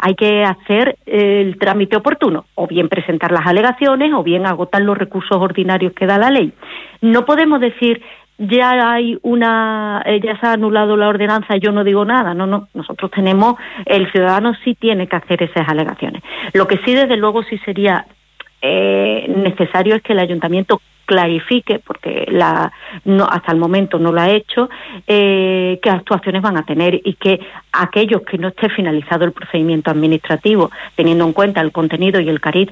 hay que hacer el trámite oportuno, o bien presentar las alegaciones, o bien agotar los recursos ordinarios que da la ley. No podemos decir, ya se ha anulado la ordenanza, yo no digo nada. No, nosotros el ciudadano sí tiene que hacer esas alegaciones. Lo que sí, desde luego, sí sería necesario es que el ayuntamiento clarifique, porque hasta el momento no lo ha hecho, qué actuaciones van a tener, y que aquellos que no esté finalizado el procedimiento administrativo, teniendo en cuenta el contenido y el cariz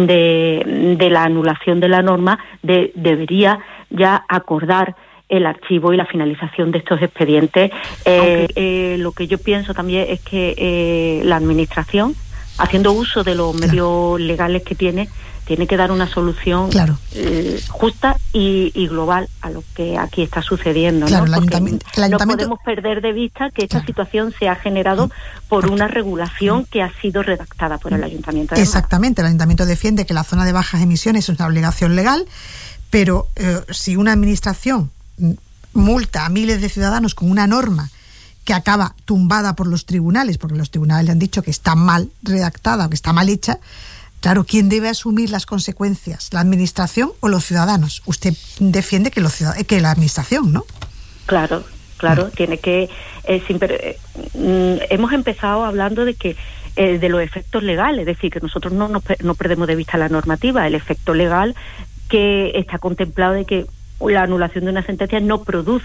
de la anulación de la norma, debería ya acordar el archivo y la finalización de estos expedientes. Lo que yo pienso también es que la administración, haciendo uso de los medios legales que tiene que dar una solución justa y global a lo que aquí está sucediendo. Claro, ¿no? el ayuntamiento... No podemos perder de vista que esta situación se ha generado por una regulación que ha sido redactada por el ayuntamiento. Exactamente, el ayuntamiento defiende que la zona de bajas emisiones es una obligación legal, pero si una administración multa a miles de ciudadanos con una norma que acaba tumbada por los tribunales, porque los tribunales le han dicho que está mal redactada o que está mal hecha, claro, ¿quién debe asumir las consecuencias? ¿La administración o los ciudadanos? Usted defiende que la administración, ¿no? Claro, tiene que... hemos empezado hablando de los efectos legales, es decir, que nosotros no perdemos de vista la normativa, el efecto legal que está contemplado de que la anulación de una sentencia no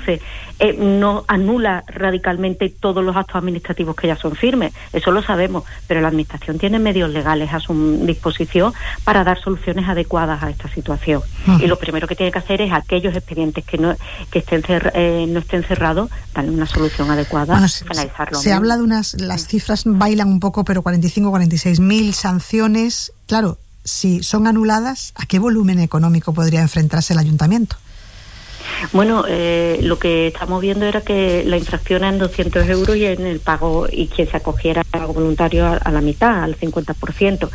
anula radicalmente todos los actos administrativos que ya son firmes, eso lo sabemos, pero la administración tiene medios legales a su disposición para dar soluciones adecuadas a esta situación. Y lo primero que tiene que hacer es aquellos expedientes que no estén cerrados, darle una solución adecuada, finalizarlo. Se habla de las cifras bailan un poco, pero 46.000 sanciones, claro, si son anuladas, ¿a qué volumen económico podría enfrentarse el ayuntamiento? Bueno, lo que estamos viendo era que la infracción era en 200 euros y en el pago, y quien se acogiera al pago voluntario a la mitad, al 50%.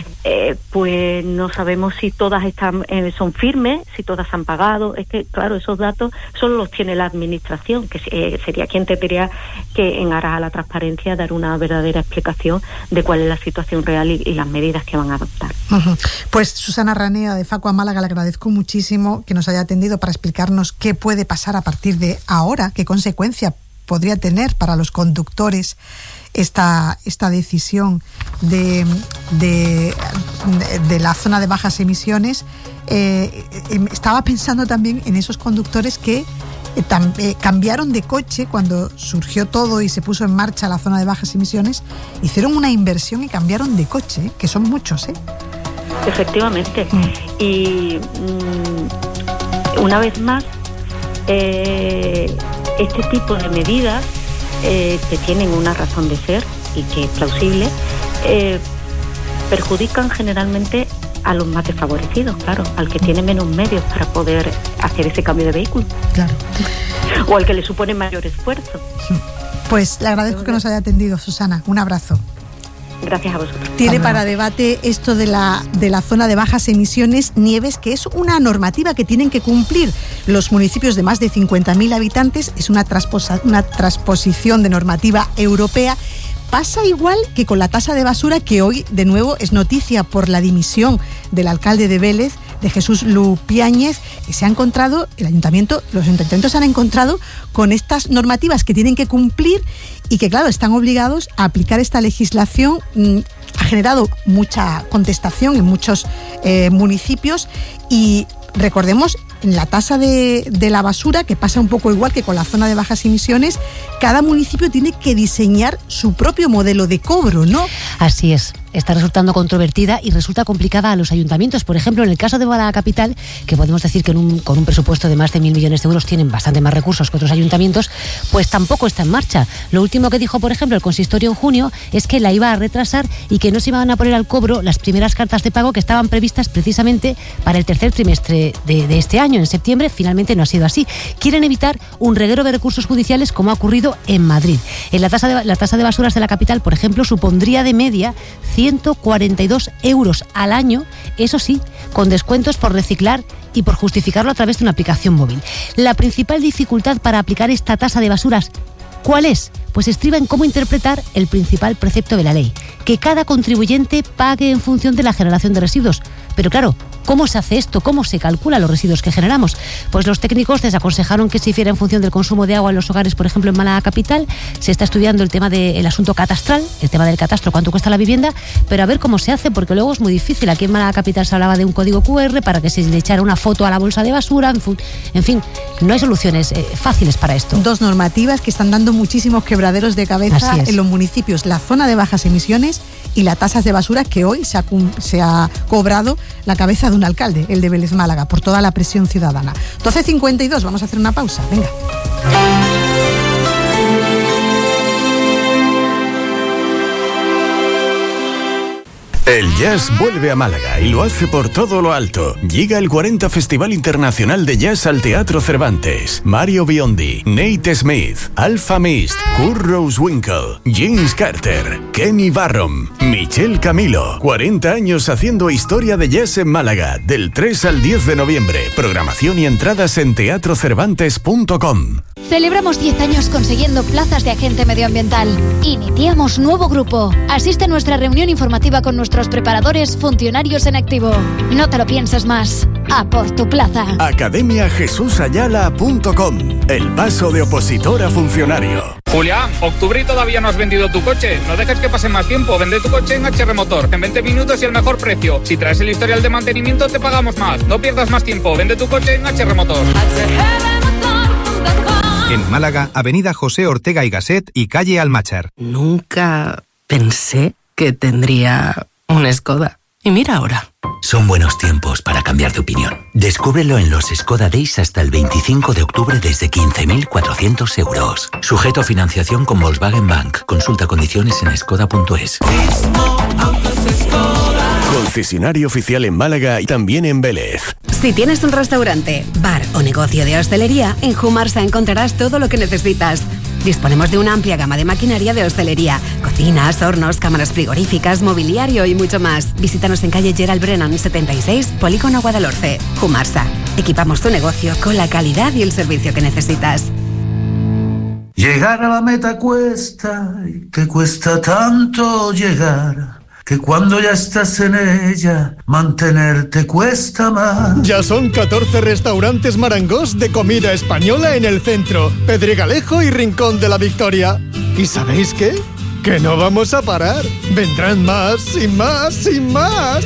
Pues no sabemos si todas son firmes, si todas han pagado. Es que, claro, esos datos solo los tiene la administración, que sería quien tendría que, en aras a la transparencia, dar una verdadera explicación de cuál es la situación real y las medidas que van a adoptar. Pues Susana Ranea, de Facua Málaga, le agradezco muchísimo que nos haya atendido para explicarnos qué puede pasar a partir de ahora, qué consecuencia podría tener para los conductores esta decisión de la zona de bajas emisiones. Estaba pensando también en esos conductores que cambiaron de coche cuando surgió todo y se puso en marcha la zona de bajas emisiones, hicieron una inversión y cambiaron de coche, que son muchos, Efectivamente. Y una vez más, este tipo de medidas que tienen una razón de ser y que es plausible, perjudican generalmente a los más desfavorecidos, claro, al que tiene menos medios para poder hacer ese cambio de vehículo. Claro. O al que le supone mayor esfuerzo. Pues le agradezco que nos haya atendido, Susana. Un abrazo. Gracias a vosotros. Tiene para debate esto de la zona de bajas emisiones, Nieves, que es una normativa que tienen que cumplir los municipios de más de 50.000 habitantes. Es una transposición de normativa europea. Pasa igual que con la tasa de basura, que hoy de nuevo es noticia por la dimisión del alcalde de Vélez, de Jesús Lupiáñez, que los ayuntamientos se han encontrado con estas normativas que tienen que cumplir y que, claro, están obligados a aplicar esta legislación. Ha generado mucha contestación en muchos municipios y recordemos, en la tasa de la basura, que pasa un poco igual que con la zona de bajas emisiones, cada municipio tiene que diseñar su propio modelo de cobro, ¿no? Así es. Está resultando controvertida y resulta complicada a los ayuntamientos. Por ejemplo, en el caso de Málaga Capital, que podemos decir que con un presupuesto de más de 1.000 millones de euros tienen bastante más recursos que otros ayuntamientos, pues tampoco está en marcha. Lo último que dijo, por ejemplo, el consistorio en junio es que la iba a retrasar y que no se iban a poner al cobro las primeras cartas de pago que estaban previstas precisamente para el tercer trimestre de este año. En septiembre finalmente no ha sido así. Quieren evitar un reguero de recursos judiciales como ha ocurrido en Madrid. La tasa de basuras de la capital, por ejemplo, supondría de media 142 euros al año, eso sí, con descuentos por reciclar y por justificarlo a través de una aplicación móvil. La principal dificultad para aplicar esta tasa de basuras ¿Cuál es? Pues estriba en cómo interpretar el principal precepto de la ley, que cada contribuyente pague en función de la generación de residuos. Pero claro, ¿cómo se hace esto? ¿Cómo se calcula los residuos que generamos? Pues los técnicos desaconsejaron que se hiciera en función del consumo de agua en los hogares, por ejemplo, en Málaga capital. Se está estudiando el tema del asunto catastral, el tema del catastro, cuánto cuesta la vivienda, pero a ver cómo se hace, porque luego es muy difícil. Aquí en Málaga capital se hablaba de un código QR para que se le echara una foto a la bolsa de basura. En fin, no hay soluciones fáciles para esto. Dos normativas que están dando muchísimos quebraderos de cabeza en los municipios. La zona de bajas emisiones y las tasas de basura, que hoy se ha cobrado la cabeza de un alcalde, el de Vélez Málaga, por toda la presión ciudadana. 12:52, vamos a hacer una pausa. Venga. El jazz vuelve a Málaga y lo hace por todo lo alto. Llega el 40 Festival Internacional de Jazz al Teatro Cervantes. Mario Biondi, Nate Smith, Alfa Mist, Kurt Rosewinkle, James Carter, Kenny Barron, Michel Camilo. 40 años haciendo historia de jazz en Málaga. Del 3 al 10 de noviembre. Programación y entradas en teatrocervantes.com. Celebramos 10 años consiguiendo plazas de agente medioambiental. Iniciamos nuevo grupo. Asiste a nuestra reunión informativa con nuestros preparadores funcionarios en activo. No te lo pienses más. A por tu plaza. academiajesusayala.com. El paso de opositor a funcionario. Julián, octubre y todavía no has vendido tu coche. No dejes que pase más tiempo. Vende tu coche en HR Motor. En 20 minutos y el mejor precio. Si traes el historial de mantenimiento te pagamos más. No pierdas más tiempo. Vende tu coche en HR Motor. En Málaga, avenida José Ortega y Gasset y calle Almáchar. Nunca pensé que tendría un Skoda. Y mira ahora. Son buenos tiempos para cambiar de opinión. Descúbrelo en los Skoda Days hasta el 25 de octubre desde 15.400 euros. Sujeto a financiación con Volkswagen Bank. Consulta condiciones en skoda.es. Concesionario oficial en Málaga y también en Vélez. Si tienes un restaurante, bar o negocio de hostelería, en Humarsa encontrarás todo lo que necesitas. Disponemos de una amplia gama de maquinaria de hostelería, cocinas, hornos, cámaras frigoríficas, mobiliario y mucho más. Visítanos en calle Gerald Brennan 76, Polígono Guadalhorce. Humarsa. Equipamos tu negocio con la calidad y el servicio que necesitas. Llegar a la meta cuesta, y te cuesta tanto llegar, que cuando ya estás en ella, mantenerte cuesta más. Ya son 14 restaurantes Marangós de comida española en el centro, Pedregalejo y Rincón de la Victoria. ¿Y sabéis qué? Que no vamos a parar. Vendrán más y más y más.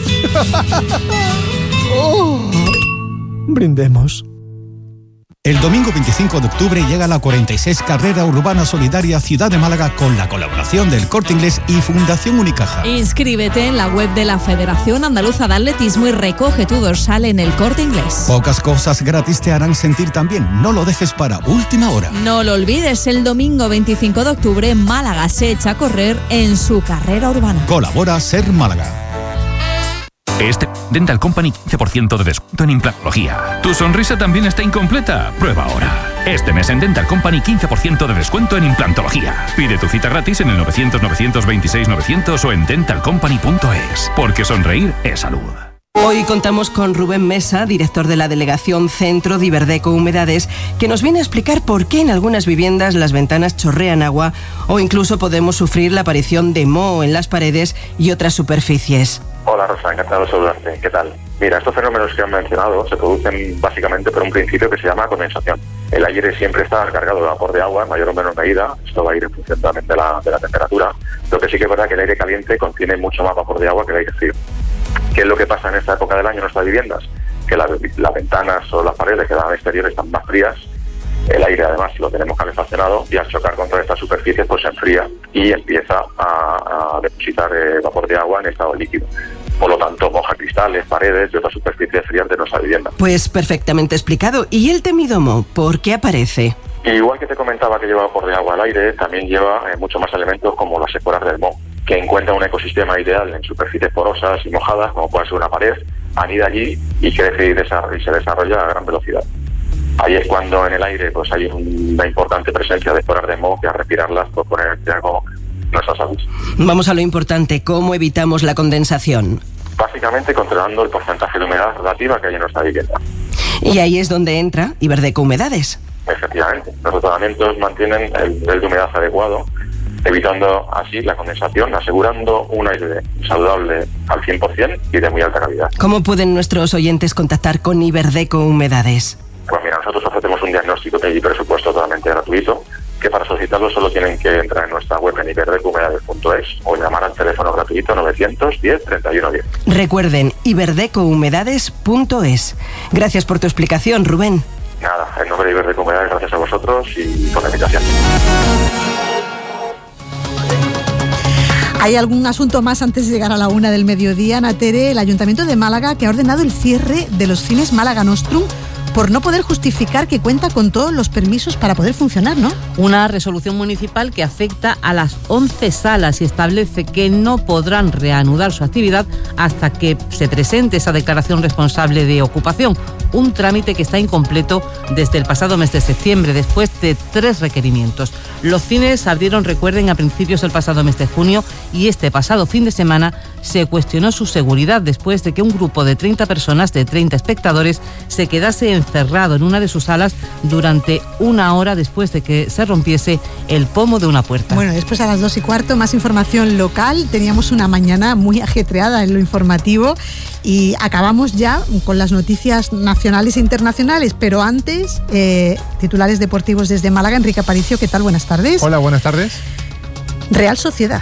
Oh, brindemos. El domingo 25 de octubre llega la 46 Carrera Urbana Solidaria Ciudad de Málaga con la colaboración del Corte Inglés y Fundación Unicaja. Inscríbete en la web de la Federación Andaluza de Atletismo y recoge tu dorsal en el Corte Inglés. Pocas cosas gratis te harán sentir tan bien. No lo dejes para última hora. No lo olvides, el domingo 25 de octubre Málaga se echa a correr en su carrera urbana. Colabora Ser Málaga. Este Dental Company 15% de descuento en implantología. ¿Tu sonrisa también está incompleta? Prueba ahora. Este mes en Dental Company 15% de descuento en implantología. Pide tu cita gratis en el 900-926-900 o en dentalcompany.es. Porque sonreír es salud. Hoy contamos con Rubén Mesa, director de la Delegación Centro de Iberdeco Humedades, que nos viene a explicar por qué en algunas viviendas las ventanas chorrean agua o incluso podemos sufrir la aparición de moho en las paredes y otras superficies. Hola Rosa, encantado de saludarte. ¿Qué tal? Mira, estos fenómenos que han mencionado se producen básicamente por un principio que se llama condensación. El aire siempre está cargado de vapor de agua en mayor o menor medida. Esto va a ir en función también de la temperatura. Lo que sí que es verdad que el aire caliente contiene mucho más vapor de agua que el aire frío. ¿Qué es lo que pasa en esta época del año en nuestras viviendas? Que las ventanas o las paredes que dan al exterior están más frías. El aire además lo tenemos calefaccionado y al chocar contra estas superficies pues se enfría y empieza a depositar vapor de agua en estado líquido. Por lo tanto, moja cristales, paredes y otras superficies frías de nuestra vivienda. Pues perfectamente explicado. ¿Y el temido moho? ¿Por qué aparece? Igual que te comentaba que lleva vapor de agua al aire, también lleva mucho más elementos como las esporas del moho, que encuentra un ecosistema ideal en superficies porosas y mojadas, como puede ser una pared, anida allí y crece y se desarrolla a gran velocidad. Ahí es cuando en el aire pues hay una importante presencia de esporas de moho que al respirarlas puede poner en riesgo nuestra salud. Vamos a lo importante, ¿cómo evitamos la condensación? Básicamente controlando el porcentaje de humedad relativa que hay en nuestra vivienda. Y ahí es donde entra Iberdeco Humedades. Efectivamente, los tratamientos mantienen el nivel de humedad adecuado, evitando así la condensación, asegurando un aire saludable al 100% y de muy alta calidad. ¿Cómo pueden nuestros oyentes contactar con Iberdeco Humedades? Pues mira, nosotros ofrecemos un diagnóstico y presupuesto totalmente gratuito, que para solicitarlo solo tienen que entrar en nuestra web en iberdecouhumedades.es o llamar al teléfono gratuito 910 31 10. Recuerden, iberdecouhumedades.es. Gracias por tu explicación, Rubén. Nada, en nombre de Iberdeco Humedades, gracias a vosotros y por la invitación. ¿Hay algún asunto más antes de llegar a la 1 del mediodía, Ana Tere? El Ayuntamiento de Málaga, que ha ordenado el cierre de los cines Málaga Nostrum por no poder justificar que cuenta con todos los permisos para poder funcionar, ¿no? Una resolución municipal que afecta a las 11 salas y establece que no podrán reanudar su actividad hasta que se presente esa declaración responsable de ocupación. Un trámite que está incompleto desde el pasado mes de septiembre, después de 3 requerimientos. Los cines abrieron, recuerden, a principios del pasado mes de junio y este pasado fin de semana se cuestionó su seguridad después de que un grupo de 30 personas, de 30 espectadores, se quedase encerrado en una de sus salas durante 1 hora después de que se rompiese el pomo de una puerta. Bueno, después a las 2:15, más información local. Teníamos una mañana muy ajetreada en lo informativo y acabamos ya con las noticias nacionales e internacionales, pero antes, titulares deportivos desde Málaga. Enrique Aparicio, ¿qué tal? Buenas tardes. Hola, buenas tardes. Real Sociedad.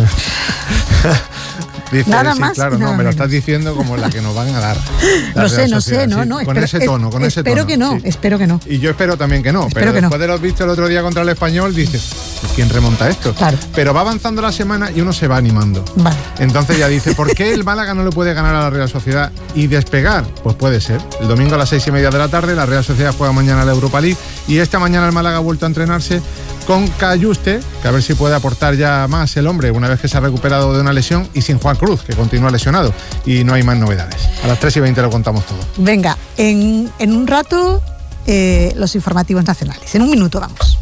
Dice, nada sí, más. Claro, nada no, me lo menos. estás diciendo como la que nos van a dar. No sé, no, con ese tono, con ese tono. Espero que no, sí. espero que no. Y yo espero también que no, pero después de los vistos el otro día contra el Español, dices, ¿quién remonta esto? Claro. Pero va avanzando la semana y uno se va animando. Vale. Entonces ya dice, ¿por qué el Málaga no le puede ganar a la Real Sociedad y despegar? Pues puede ser. El domingo a las 6:30 de la tarde, la Real Sociedad juega mañana la Europa League y esta mañana el Málaga ha vuelto a entrenarse con Cayuste, que a ver si puede aportar ya más el hombre una vez que se ha recuperado de una lesión, y sin Juan Cruz, que continúa lesionado, y no hay más novedades. A las 3:20 lo contamos todo. Venga, en un rato los informativos nacionales. En un minuto vamos.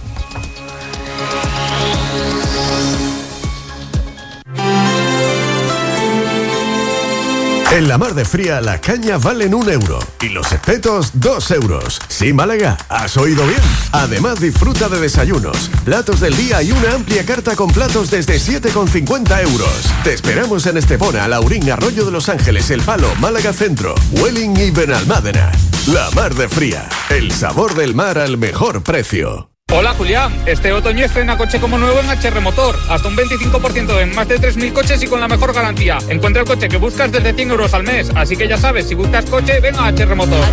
En la Mar de Fría la caña valen 1 euro y los espetos 2 euros. Sí, Málaga, has oído bien. Además disfruta de desayunos, platos del día y una amplia carta con platos desde 7,50 euros. Te esperamos en Estepona, Laurín, Arroyo de los Ángeles, El Palo, Málaga Centro, Welling y Benalmádena. La Mar de Fría, el sabor del mar al mejor precio. Hola Julián, este otoño estrena coche como nuevo en HR Motor. Hasta un 25% en más de 3.000 coches y con la mejor garantía. Encuentra el coche que buscas desde 100 euros al mes. Así que ya sabes, si buscas coche, ven a HR Motor.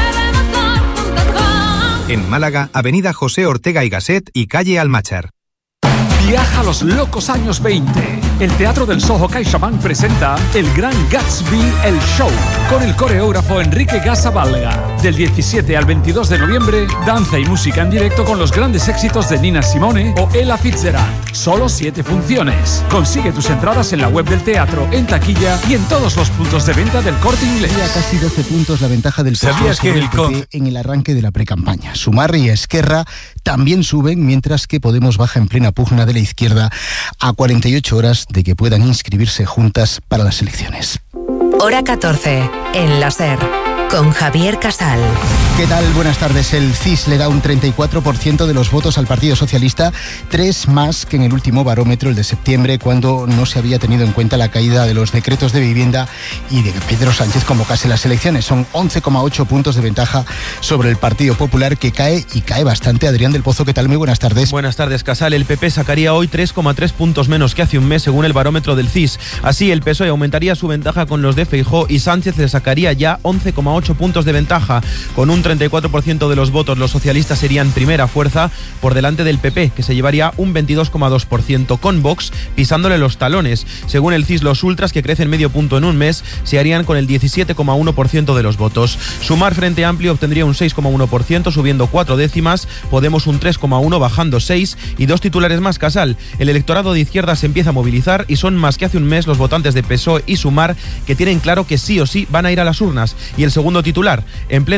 En Málaga, Avenida José Ortega y Gasset y calle Almáchar. Viaja a los locos años 20. El Teatro del Soho CaixaBank presenta El Gran Gatsby, el show, con el coreógrafo Enrique Gasabalga. Del 17 al 22 de noviembre, danza y música en directo con los grandes éxitos de Nina Simone o Ella Fitzgerald. Solo 7 funciones. Consigue tus entradas en la web del teatro, en taquilla y en todos los puntos de venta del Corte Inglés. A casi 12 puntos la ventaja del PSOE sobre el PP en el arranque de la precampaña. Sumar y Esquerra también suben, mientras que Podemos baja en plena pugna de la izquierda a 48 horas de que puedan inscribirse juntas para las elecciones. Hora 14, en la SER, con Javier Casal. ¿Qué tal? Buenas tardes. El CIS le da un 34% de los votos al Partido Socialista, 3 más que en el último barómetro, el de septiembre, cuando no se había tenido en cuenta la caída de los decretos de vivienda y de que Pedro Sánchez convocase las elecciones. Son 11,8 puntos de ventaja sobre el Partido Popular, que cae y cae bastante. Adrián del Pozo, ¿qué tal? Muy buenas tardes. Buenas tardes, Casal. El PP sacaría hoy 3,3 puntos menos que hace un mes, según el barómetro del CIS. Así, el PSOE aumentaría su ventaja con los de Feijóo y Sánchez le sacaría ya 11,8 puntos de ventaja. Con un 34% de los votos, los socialistas serían primera fuerza por delante del PP, que se llevaría un 22,2%, con Vox pisándole los talones. Según el CIS, los ultras, que crecen medio punto en un mes, se harían con el 17,1% de los votos. Sumar, Frente Amplio, obtendría un 6,1%, subiendo 4 décimas, Podemos un 3,1%, bajando 6, y 2 titulares más, Casal. El electorado de izquierda se empieza a movilizar y son más que hace un mes los votantes de PSOE y Sumar, que tienen claro que sí o sí van a ir a las urnas. Y el segundo titular, en plena resaca de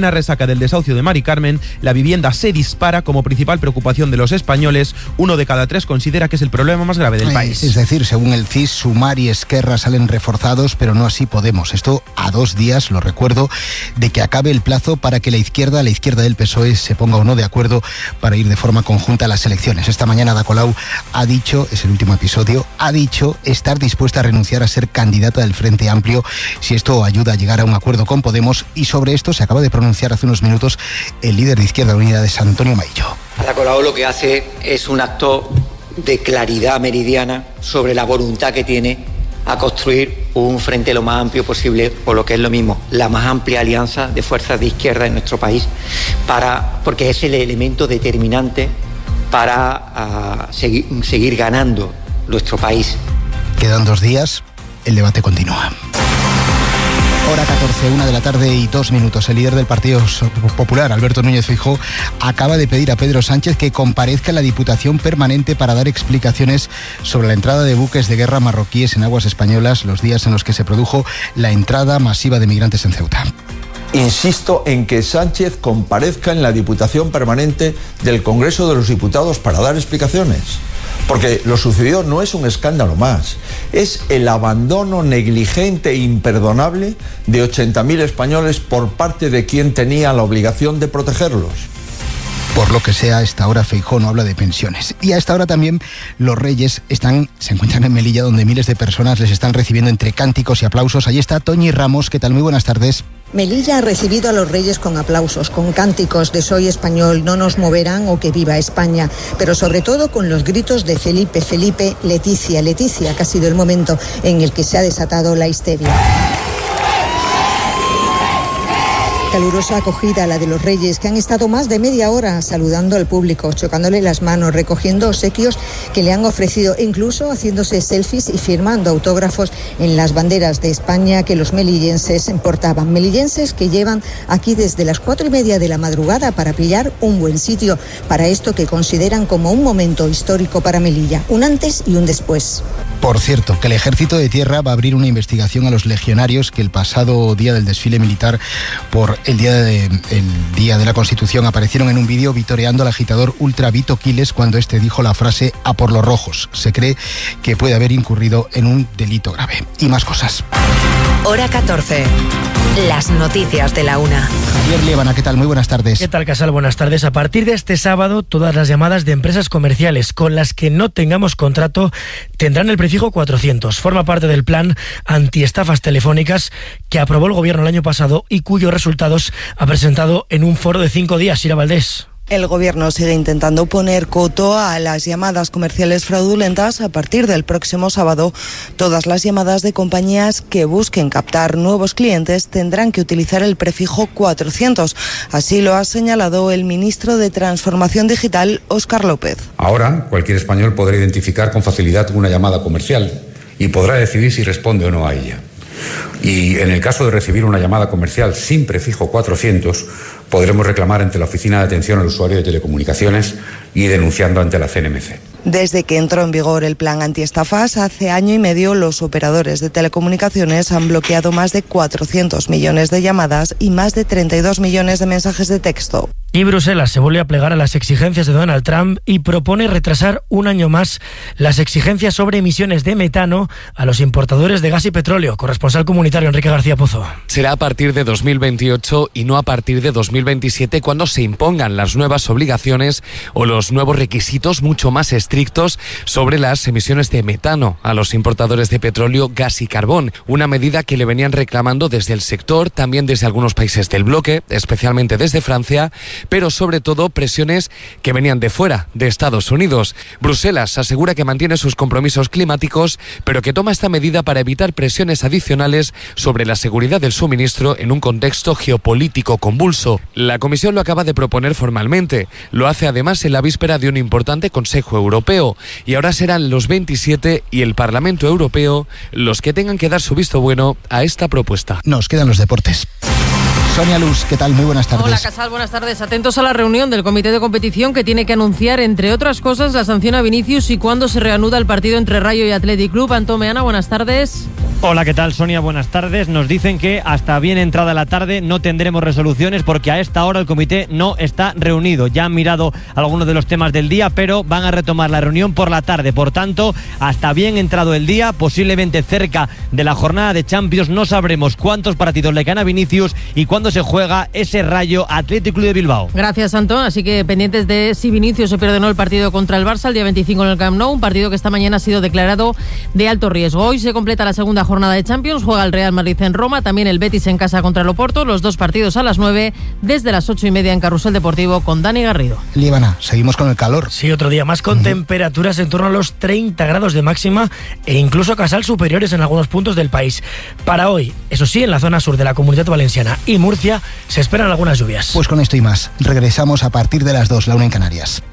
del desahucio de Mari Carmen, la vivienda se dispara como principal preocupación de los españoles. 1 de cada 3 considera que es el problema más grave del país. Es decir, según el CIS, Sumar y Esquerra salen reforzados, pero no así Podemos. Esto a 2 días, lo recuerdo, de que acabe el plazo para que la izquierda del PSOE, se ponga o no de acuerdo para ir de forma conjunta a las elecciones. Esta mañana Ada Colau ha dicho, es el último episodio, ha dicho estar dispuesta a renunciar a ser candidata del Frente Amplio si esto ayuda a llegar a un acuerdo con Podemos, y sobre esto se acaba de pronunciar hace unos minutos el líder de Izquierda Unida, Antonio Maillo. Ada Colau lo que hace es un acto de claridad meridiana sobre la voluntad que tiene a construir un frente lo más amplio posible, o lo que es lo mismo, la más amplia alianza de fuerzas de izquierda en nuestro país, porque es el elemento determinante para seguir ganando nuestro país. Quedan 2 días, el debate continúa. Hora 14, 1 de la tarde y 2 minutos. El líder del Partido Popular, Alberto Núñez Feijóo, acaba de pedir a Pedro Sánchez que comparezca en la Diputación Permanente para dar explicaciones sobre la entrada de buques de guerra marroquíes en aguas españolas, los días en los que se produjo la entrada masiva de migrantes en Ceuta. Insisto en que Sánchez comparezca en la Diputación Permanente del Congreso de los Diputados para dar explicaciones. Porque lo sucedido no es un escándalo más, es el abandono negligente e imperdonable de 80.000 españoles por parte de quien tenía la obligación de protegerlos. Por lo que sea, a esta hora Feijóo no habla de pensiones. Y a esta hora también los Reyes se encuentran en Melilla, donde miles de personas les están recibiendo entre cánticos y aplausos. Allí está Toñi Ramos. ¿Qué tal? Muy buenas tardes. Melilla ha recibido a los Reyes con aplausos, con cánticos de Soy español, no nos moverán o que viva España, pero sobre todo con los gritos de Felipe, Felipe, Leticia, Leticia, que ha sido el momento en el que se ha desatado la histeria. Calurosa acogida la de los Reyes, que han estado más de media hora saludando al público, chocándole las manos, recogiendo obsequios que le han ofrecido, incluso haciéndose selfies y firmando autógrafos en las banderas de España que los melillenses portaban. Melillenses que llevan aquí desde las 4:30 de la madrugada para pillar un buen sitio para esto que consideran como un momento histórico para Melilla, un antes y un después. Por cierto, que el Ejército de Tierra va a abrir una investigación a los legionarios que el pasado día del desfile militar por el día de la Constitución aparecieron en un vídeo vitoreando al agitador ultra Vito Quiles cuando este dijo la frase "a por los rojos". Se cree que puede haber incurrido en un delito grave. Y más cosas. Hora 14. Las noticias de la una. Javier Liébana, ¿qué tal? Muy buenas tardes. ¿Qué tal, Casal? Buenas tardes. A partir de este sábado, todas las llamadas de empresas comerciales con las que no tengamos contrato tendrán el prefijo 400. Forma parte del plan antiestafas telefónicas que aprobó el Gobierno el año pasado y cuyos resultados ha presentado en un foro de 5 días. Ira Valdés. El Gobierno sigue intentando poner coto a las llamadas comerciales fraudulentas. A partir del próximo sábado, todas las llamadas de compañías que busquen captar nuevos clientes tendrán que utilizar el prefijo 400. Así lo ha señalado el ministro de Transformación Digital, Óscar López. Ahora, cualquier español podrá identificar con facilidad una llamada comercial y podrá decidir si responde o no a ella. Y en el caso de recibir una llamada comercial sin prefijo 400, podremos reclamar ante la Oficina de Atención al Usuario de Telecomunicaciones y denunciando ante la CNMC. Desde que entró en vigor el plan antiestafas, hace año y medio, los operadores de telecomunicaciones han bloqueado más de 400 millones de llamadas y más de 32 millones de mensajes de texto. Y Bruselas se vuelve a plegar a las exigencias de Donald Trump y propone retrasar un año más las exigencias sobre emisiones de metano a los importadores de gas y petróleo. Corresponsal comunitario Enrique García Pozo. Será a partir de 2028 y no a partir de 2027 cuando se impongan las nuevas obligaciones o los nuevos requisitos mucho más estrictos sobre las emisiones de metano a los importadores de petróleo, gas y carbón. Una medida que le venían reclamando desde el sector, también desde algunos países del bloque, especialmente desde Francia, pero sobre todo presiones que venían de fuera, de Estados Unidos. Bruselas asegura que mantiene sus compromisos climáticos, pero que toma esta medida para evitar presiones adicionales sobre la seguridad del suministro en un contexto geopolítico convulso. La Comisión lo acaba de proponer formalmente. Lo hace además en la víspera de un importante Consejo Europeo. Y ahora serán los 27 y el Parlamento Europeo los que tengan que dar su visto bueno a esta propuesta. Nos quedan los deportes. Sonia Luz, ¿qué tal? Muy buenas tardes. Hola, Casal, buenas tardes. Atentos a la reunión del Comité de Competición que tiene que anunciar, entre otras cosas, la sanción a Vinicius y cuándo se reanuda el partido entre Rayo y Athletic Club. Antón Meana, buenas tardes. Hola, ¿qué tal, Sonia? Buenas tardes. Nos dicen que hasta bien entrada la tarde no tendremos resoluciones porque a esta hora el comité no está reunido. Ya han mirado algunos de los temas del día, pero van a retomar la reunión por la tarde. Por tanto, hasta bien entrado el día, posiblemente cerca de la jornada de Champions, no sabremos cuántos partidos le quedan a Vinicius y cuándo se juega ese Rayo Athletic Club de Bilbao. Gracias, Antón. Así que pendientes de si Vinicius se pierde o no el partido contra el Barça el día 25 en el Camp Nou, un partido que esta mañana ha sido declarado de alto riesgo. Hoy se completa la segunda jornada de Champions, juega el Real Madrid en Roma, también el Betis en casa contra el Oporto, los dos partidos a las 9, desde las 8:30 en Carrusel Deportivo con Dani Garrido. Líbana, seguimos con el calor. Sí, otro día más con temperaturas en torno a los 30 grados de máxima e incluso Casal superiores en algunos puntos del país. Para hoy, eso sí, en la zona sur de la Comunidad Valenciana y Murcia se esperan algunas lluvias. Pues con esto y más, regresamos a partir de las 2, la 1 en Canarias.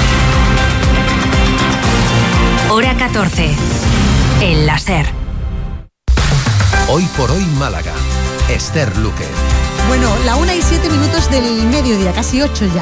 Hora 14. El láser. Hoy por hoy Málaga. Esther Luque. Bueno, la 1:07 del mediodía, casi 8 ya.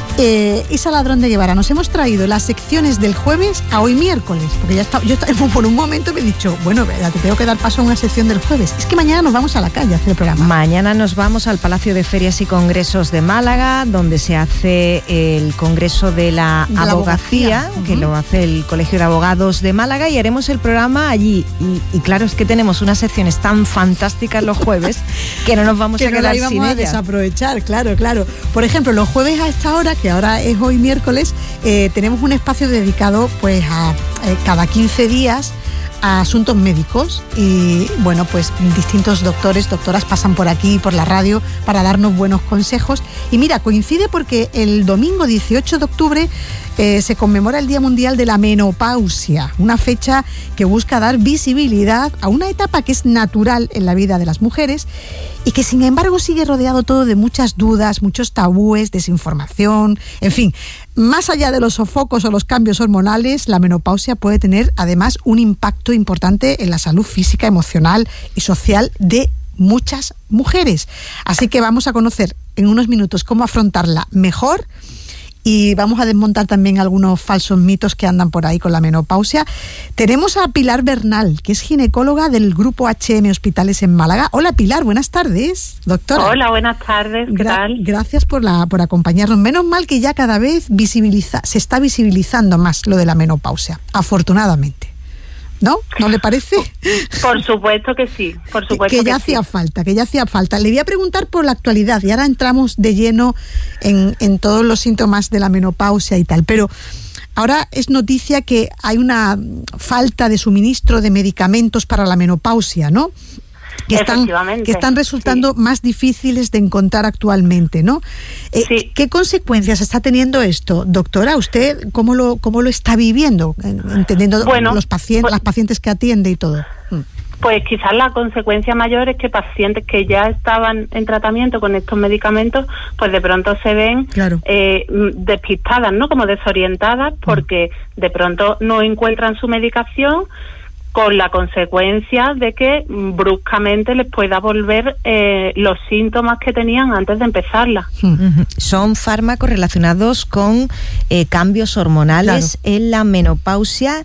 Isa Ladrón de Guevara, nos hemos traído las secciones del jueves a hoy miércoles, porque yo por un momento me he dicho, bueno, te tengo que dar paso a una sección del jueves. Es que mañana nos vamos a la calle a hacer el programa. Mañana nos vamos al Palacio de Ferias y Congresos de Málaga, donde se hace el Congreso de la Abogacía, que lo hace el Colegio de Abogados de Málaga, y haremos el programa allí. Y claro, es que tenemos unas secciones tan fantásticas los jueves que no nos vamos a quedar sin ellas. Que no la íbamos a desaprovechar, claro. Por ejemplo, los jueves a esta hora, que ahora es hoy miércoles, tenemos un espacio dedicado pues a cada 15 días a asuntos médicos y bueno, pues distintos doctores, doctoras pasan por aquí, por la radio, para darnos buenos consejos. Y mira, coincide porque el domingo 18 de octubre se conmemora el Día Mundial de la Menopausia, una fecha que busca dar visibilidad a una etapa que es natural en la vida de las mujeres y que sin embargo sigue rodeado todo de muchas dudas, muchos tabúes, desinformación, en fin. Más allá de los sofocos o los cambios hormonales, la menopausia puede tener además un impacto importante en la salud física, emocional y social de muchas mujeres. Así que vamos a conocer en unos minutos cómo afrontarla mejor y vamos a desmontar también algunos falsos mitos que andan por ahí con la menopausia. Tenemos a Pilar Bernal, que es ginecóloga del Grupo HM Hospitales en Málaga. Hola Pilar, buenas tardes, doctora. Hola, buenas tardes, ¿qué tal? Gracias por acompañarnos. Menos mal que ya cada vez se está visibilizando más lo de la menopausia, afortunadamente. ¿No? ¿No le parece? Por supuesto que sí, por supuesto que ya hacía falta. Le voy a preguntar por la actualidad y ahora entramos de lleno en todos los síntomas de la menopausia y tal, pero ahora es noticia que hay una falta de suministro de medicamentos para la menopausia, ¿no? Que están resultando más difíciles de encontrar actualmente, ¿no? ¿Qué consecuencias está teniendo esto, doctora? ¿Usted cómo lo está viviendo, entendiendo las pacientes que atiende y todo? Pues quizás la consecuencia mayor es que pacientes que ya estaban en tratamiento con estos medicamentos, pues de pronto se ven despistadas, ¿no? Como desorientadas, porque de pronto no encuentran su medicación, con la consecuencia de que bruscamente les pueda volver los síntomas que tenían antes de empezarla. Son fármacos relacionados con cambios hormonales en la menopausia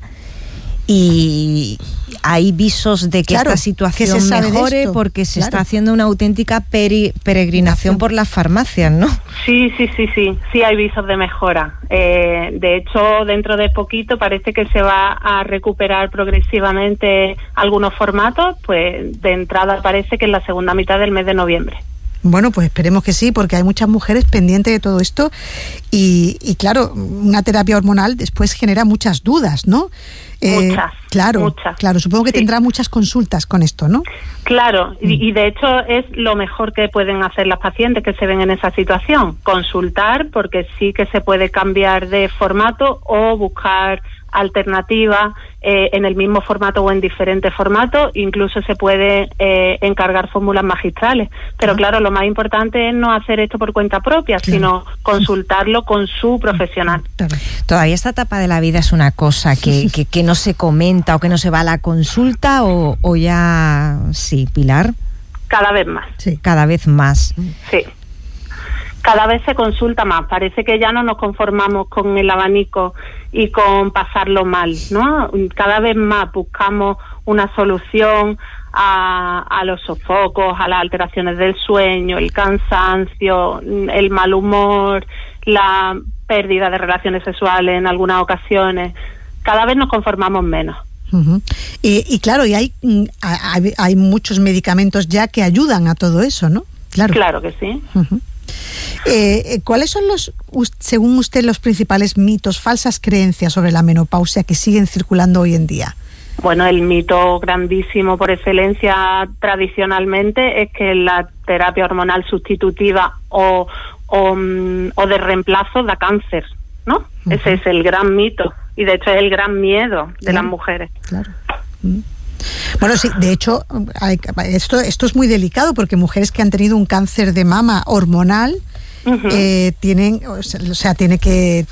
y hay visos de que esta situación mejore porque se está haciendo una auténtica peregrinación por las farmacias, ¿no? Sí hay visos de mejora. De hecho, dentro de poquito parece que se va a recuperar progresivamente algunos formatos, pues de entrada parece que en la segunda mitad del mes de noviembre. Bueno, pues esperemos que sí, porque hay muchas mujeres pendientes de todo esto y claro, una terapia hormonal después genera muchas dudas, ¿no? Muchas. Claro, supongo que tendrá muchas consultas con esto, ¿no? Claro, y de hecho es lo mejor que pueden hacer las pacientes que se ven en esa situación, consultar, porque sí que se puede cambiar de formato o buscar alternativas en el mismo formato o en diferentes formatos, incluso se puede encargar fórmulas magistrales, pero claro, lo más importante es no hacer esto por cuenta propia, sino consultarlo con su profesional. Todavía esta etapa de la vida es una cosa que no se comenta o que no se va a la consulta o ya sí, Pilar. Cada vez más. Sí. Cada vez más. Sí. Cada vez se consulta más, parece que ya no nos conformamos con el abanico y con pasarlo mal, ¿no? Cada vez más buscamos una solución a los sofocos, a las alteraciones del sueño, el cansancio, el mal humor, la pérdida de relaciones sexuales en algunas ocasiones. Cada vez nos conformamos menos. Y claro, y hay muchos medicamentos ya que ayudan a todo eso, ¿no? Claro que sí. ¿Cuáles son según usted, los principales mitos, falsas creencias sobre la menopausia que siguen circulando hoy en día? Bueno, el mito grandísimo por excelencia tradicionalmente es que la terapia hormonal sustitutiva o de reemplazo da cáncer, ¿no? Ese es el gran mito y de hecho es el gran miedo de las mujeres. Claro. Bueno, sí, de hecho, esto es muy delicado porque mujeres que han tenido un cáncer de mama hormonal tiene que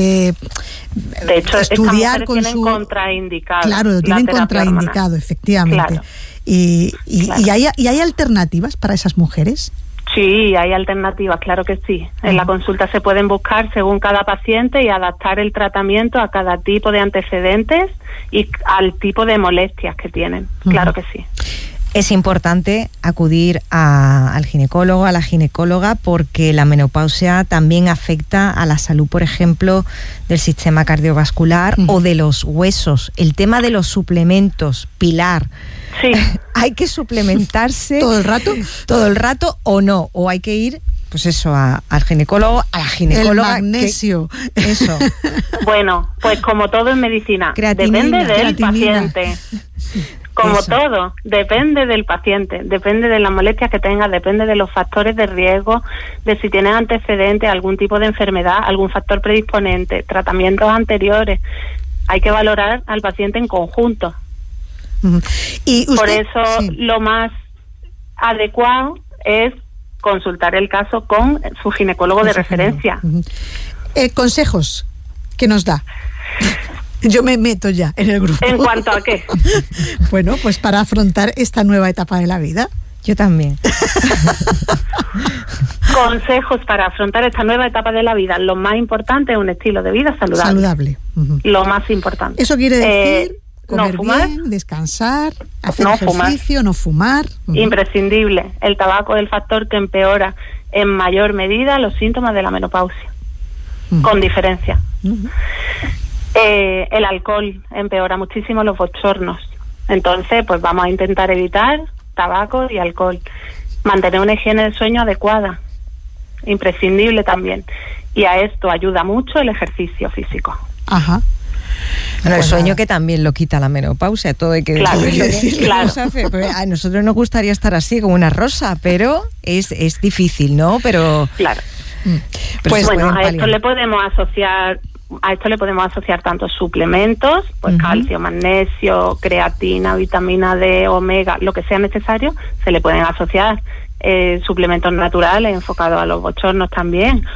de hecho, estudiar con tienen contraindicado. Claro, lo tienen contraindicado, hormonal. Efectivamente. Claro. Y hay alternativas para esas mujeres. Sí, hay alternativas, claro que sí. En la consulta se pueden buscar según cada paciente y adaptar el tratamiento a cada tipo de antecedentes y al tipo de molestias que tienen. Claro que sí. Es importante acudir al ginecólogo, a la ginecóloga, porque la menopausia también afecta a la salud, por ejemplo, del sistema cardiovascular o de los huesos. El tema de los suplementos, Pilar. Sí. ¿Hay que suplementarse todo el rato? ¿Todo el rato o no? ¿O hay que ir, pues eso, al ginecólogo, a la ginecóloga? El magnesio. Eso. Bueno, pues como todo en medicina, depende del paciente. Como todo, depende del paciente, depende de las molestias que tenga, depende de los factores de riesgo, de si tienes antecedentes, algún tipo de enfermedad, algún factor predisponente, tratamientos anteriores. Hay que valorar al paciente en conjunto. ¿Y usted? Por eso lo más adecuado es consultar el caso con su ginecólogo de referencia. Consejos que nos da. Yo me meto ya en el grupo. ¿En cuanto a qué? Bueno, pues para afrontar esta nueva etapa de la vida. Yo también. Consejos para afrontar esta nueva etapa de la vida. Lo más importante es un estilo de vida saludable. Lo más importante. Eso quiere decir comer no fumar, bien, descansar, hacer ejercicio, no fumar. Imprescindible. El tabaco es el factor que empeora en mayor medida los síntomas de la menopausia. Con diferencia. El alcohol empeora muchísimo los bochornos. Entonces, pues vamos a intentar evitar tabaco y alcohol. Mantener una higiene del sueño adecuada. Imprescindible también. Y a esto ayuda mucho el ejercicio físico. Ajá. Bueno, el sueño que también lo quita la menopausia, todo hay que decirlo. Claro. Pues a nosotros nos gustaría estar así como una rosa, pero es difícil, ¿no? Pero claro. Pues bueno, a esto le podemos asociar tanto suplementos, pues calcio, magnesio, creatina, vitamina D, omega, lo que sea necesario, se le pueden asociar suplementos naturales enfocados a los bochornos también,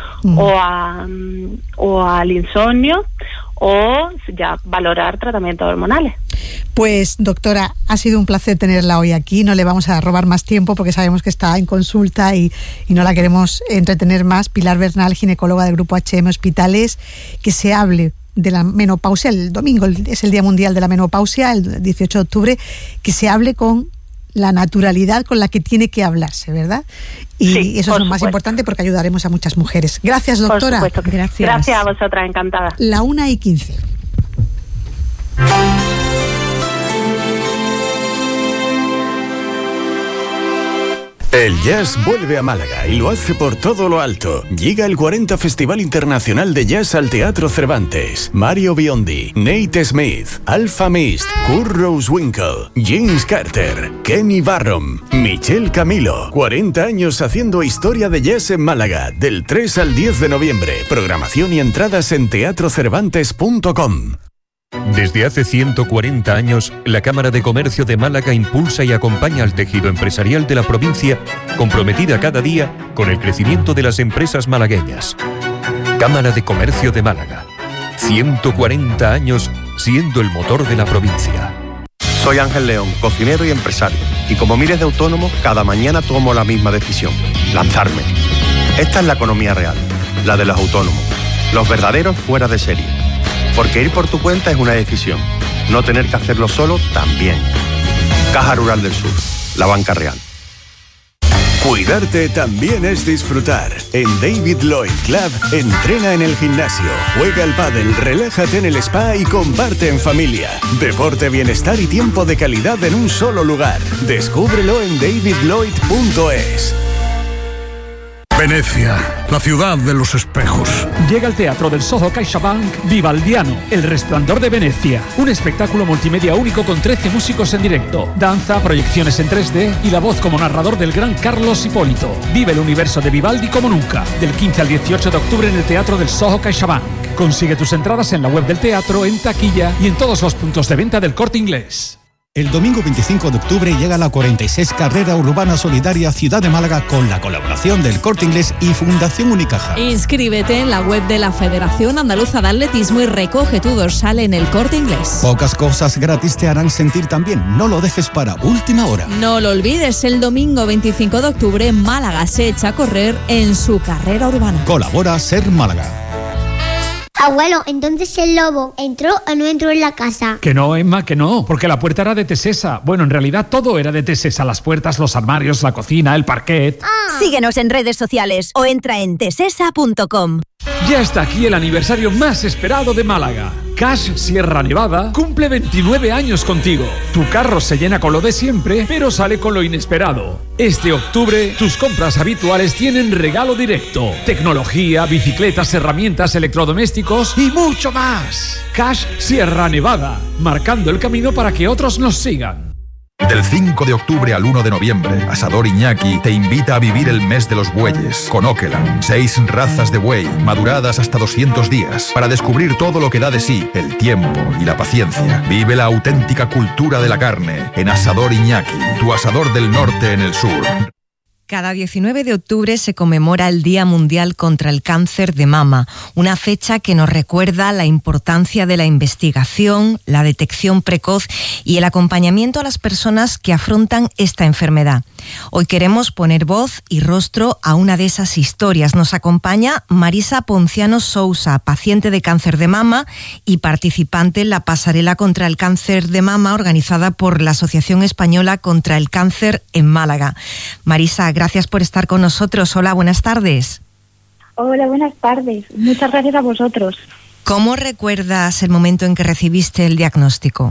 o al insomnio, o ya valorar tratamientos hormonales. Pues doctora, ha sido un placer tenerla hoy aquí. No le vamos a robar más tiempo porque sabemos que está en consulta y no la queremos entretener más. Pilar Bernal, ginecóloga del Grupo HM Hospitales, que se hable de la menopausia. El domingo es el Día Mundial de la Menopausia, el 18 de octubre, que se hable con la naturalidad con la que tiene que hablarse, ¿verdad? Y sí, eso es lo más importante porque ayudaremos a muchas mujeres. Gracias, doctora. Por supuesto. Gracias a vosotras, encantada. 1:15. El jazz vuelve a Málaga y lo hace por todo lo alto. Llega el 40 Festival Internacional de Jazz al Teatro Cervantes. Mario Biondi, Nate Smith, Alfa Mist, Kurt Rosewinkle, James Carter, Kenny Barron, Michelle Camilo. 40 años haciendo historia de jazz en Málaga. Del 3 al 10 de noviembre. Programación y entradas en teatrocervantes.com. Desde hace 140 años, la Cámara de Comercio de Málaga impulsa y acompaña al tejido empresarial de la provincia, comprometida cada día con el crecimiento de las empresas malagueñas. Cámara de Comercio de Málaga. 140 años siendo el motor de la provincia. Soy Ángel León, cocinero y empresario. Y como miles de autónomos, cada mañana tomo la misma decisión: lanzarme. Esta es la economía real, la de los autónomos. Los verdaderos fuera de serie. Porque ir por tu cuenta es una decisión. No tener que hacerlo solo también. Caja Rural del Sur, la banca real. Cuidarte también es disfrutar. En David Lloyd Club, entrena en el gimnasio, juega al pádel, relájate en el spa y comparte en familia. Deporte, bienestar y tiempo de calidad en un solo lugar. Descúbrelo en davidlloyd.es. Venecia, la ciudad de los espejos. Llega al Teatro del Soho CaixaBank Vivaldiano, El Resplandor de Venecia. Un espectáculo multimedia único con 13 músicos en directo, danza, proyecciones en 3D y la voz como narrador del gran Carlos Hipólito. Vive el universo de Vivaldi como nunca. Del 15 al 18 de octubre en el Teatro del Soho CaixaBank. Consigue tus entradas en la web del teatro, en taquilla y en todos los puntos de venta del Corte Inglés. El domingo 25 de octubre llega la 46 Carrera Urbana Solidaria Ciudad de Málaga con la colaboración del Corte Inglés y Fundación Unicaja. Inscríbete en la web de la Federación Andaluza de Atletismo y recoge tu dorsal en el Corte Inglés. Pocas cosas gratis te harán sentir tan bien. No lo dejes para última hora. No lo olvides, el domingo 25 de octubre Málaga se echa a correr en su carrera urbana. Colabora Ser Málaga. Abuelo, entonces el lobo ¿entró o no entró en la casa? Que no, Emma, que no, porque la puerta era de Tesesa. Bueno, en realidad todo era de Tesesa, las puertas, los armarios, la cocina, el parquet. Síguenos en redes sociales o entra en tesesa.com. Ya está aquí el aniversario más esperado de Málaga. Cash Sierra Nevada cumple 29 años contigo. Tu carro se llena con lo de siempre, pero sale con lo inesperado. Este octubre, tus compras habituales tienen regalo directo. Tecnología, bicicletas, herramientas, electrodomésticos y mucho más. Cash Sierra Nevada, marcando el camino para que otros nos sigan. Del 5 de octubre al 1 de noviembre, Asador Iñaki te invita a vivir el mes de los bueyes con Okeland. 6 razas de buey, maduradas hasta 200 días, para descubrir todo lo que da de sí, el tiempo y la paciencia. Vive la auténtica cultura de la carne en Asador Iñaki, tu asador del norte en el sur. Cada 19 de octubre se conmemora el Día Mundial contra el Cáncer de Mama, una fecha que nos recuerda la importancia de la investigación, la detección precoz y el acompañamiento a las personas que afrontan esta enfermedad. Hoy queremos poner voz y rostro a una de esas historias. Nos acompaña Marisa Ponciano Sousa, paciente de cáncer de mama y participante en la pasarela contra el cáncer de mama organizada por la Asociación Española contra el Cáncer en Málaga. Marisa, gracias por estar con nosotros. Hola, buenas tardes. Hola, buenas tardes. Muchas gracias a vosotros. ¿Cómo recuerdas el momento en que recibiste el diagnóstico?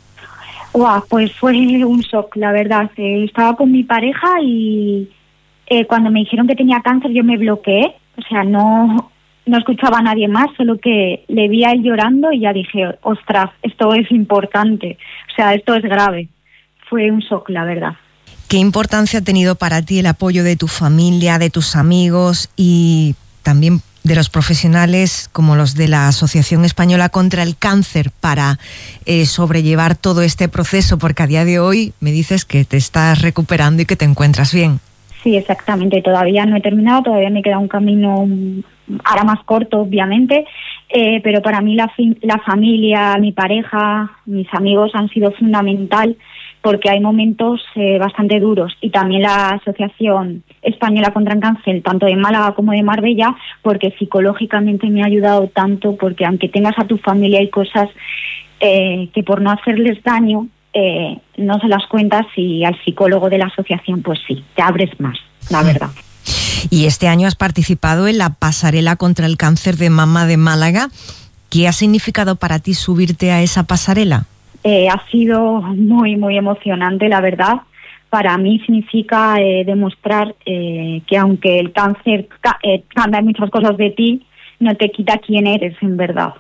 Pues fue un shock, la verdad. Estaba con mi pareja y cuando me dijeron que tenía cáncer yo me bloqueé. O sea, no escuchaba a nadie más, solo que le vi a él llorando y ya dije, ostras, esto es importante. O sea, esto es grave. Fue un shock, la verdad. ¿Qué importancia ha tenido para ti el apoyo de tu familia, de tus amigos y también de los profesionales como los de la Asociación Española contra el Cáncer para sobrellevar todo este proceso? Porque a día de hoy me dices que te estás recuperando y que te encuentras bien. Sí, exactamente. Todavía no he terminado, todavía me queda un camino ahora más corto, obviamente, pero para mí la familia, mi pareja, mis amigos han sido fundamental, porque hay momentos bastante duros, y también la Asociación Española contra el Cáncer, tanto de Málaga como de Marbella, porque psicológicamente me ha ayudado tanto, porque aunque tengas a tu familia hay cosas que por no hacerles daño no se las cuentas, y al psicólogo de la asociación pues sí, te abres más, la verdad. Y este año has participado en la pasarela contra el cáncer de mama de Málaga. ¿Qué ha significado para ti subirte a esa pasarela? Ha sido muy, muy emocionante, la verdad. Para mí significa demostrar que aunque el cáncer cambia muchas cosas de ti, no te quita quién eres en verdad.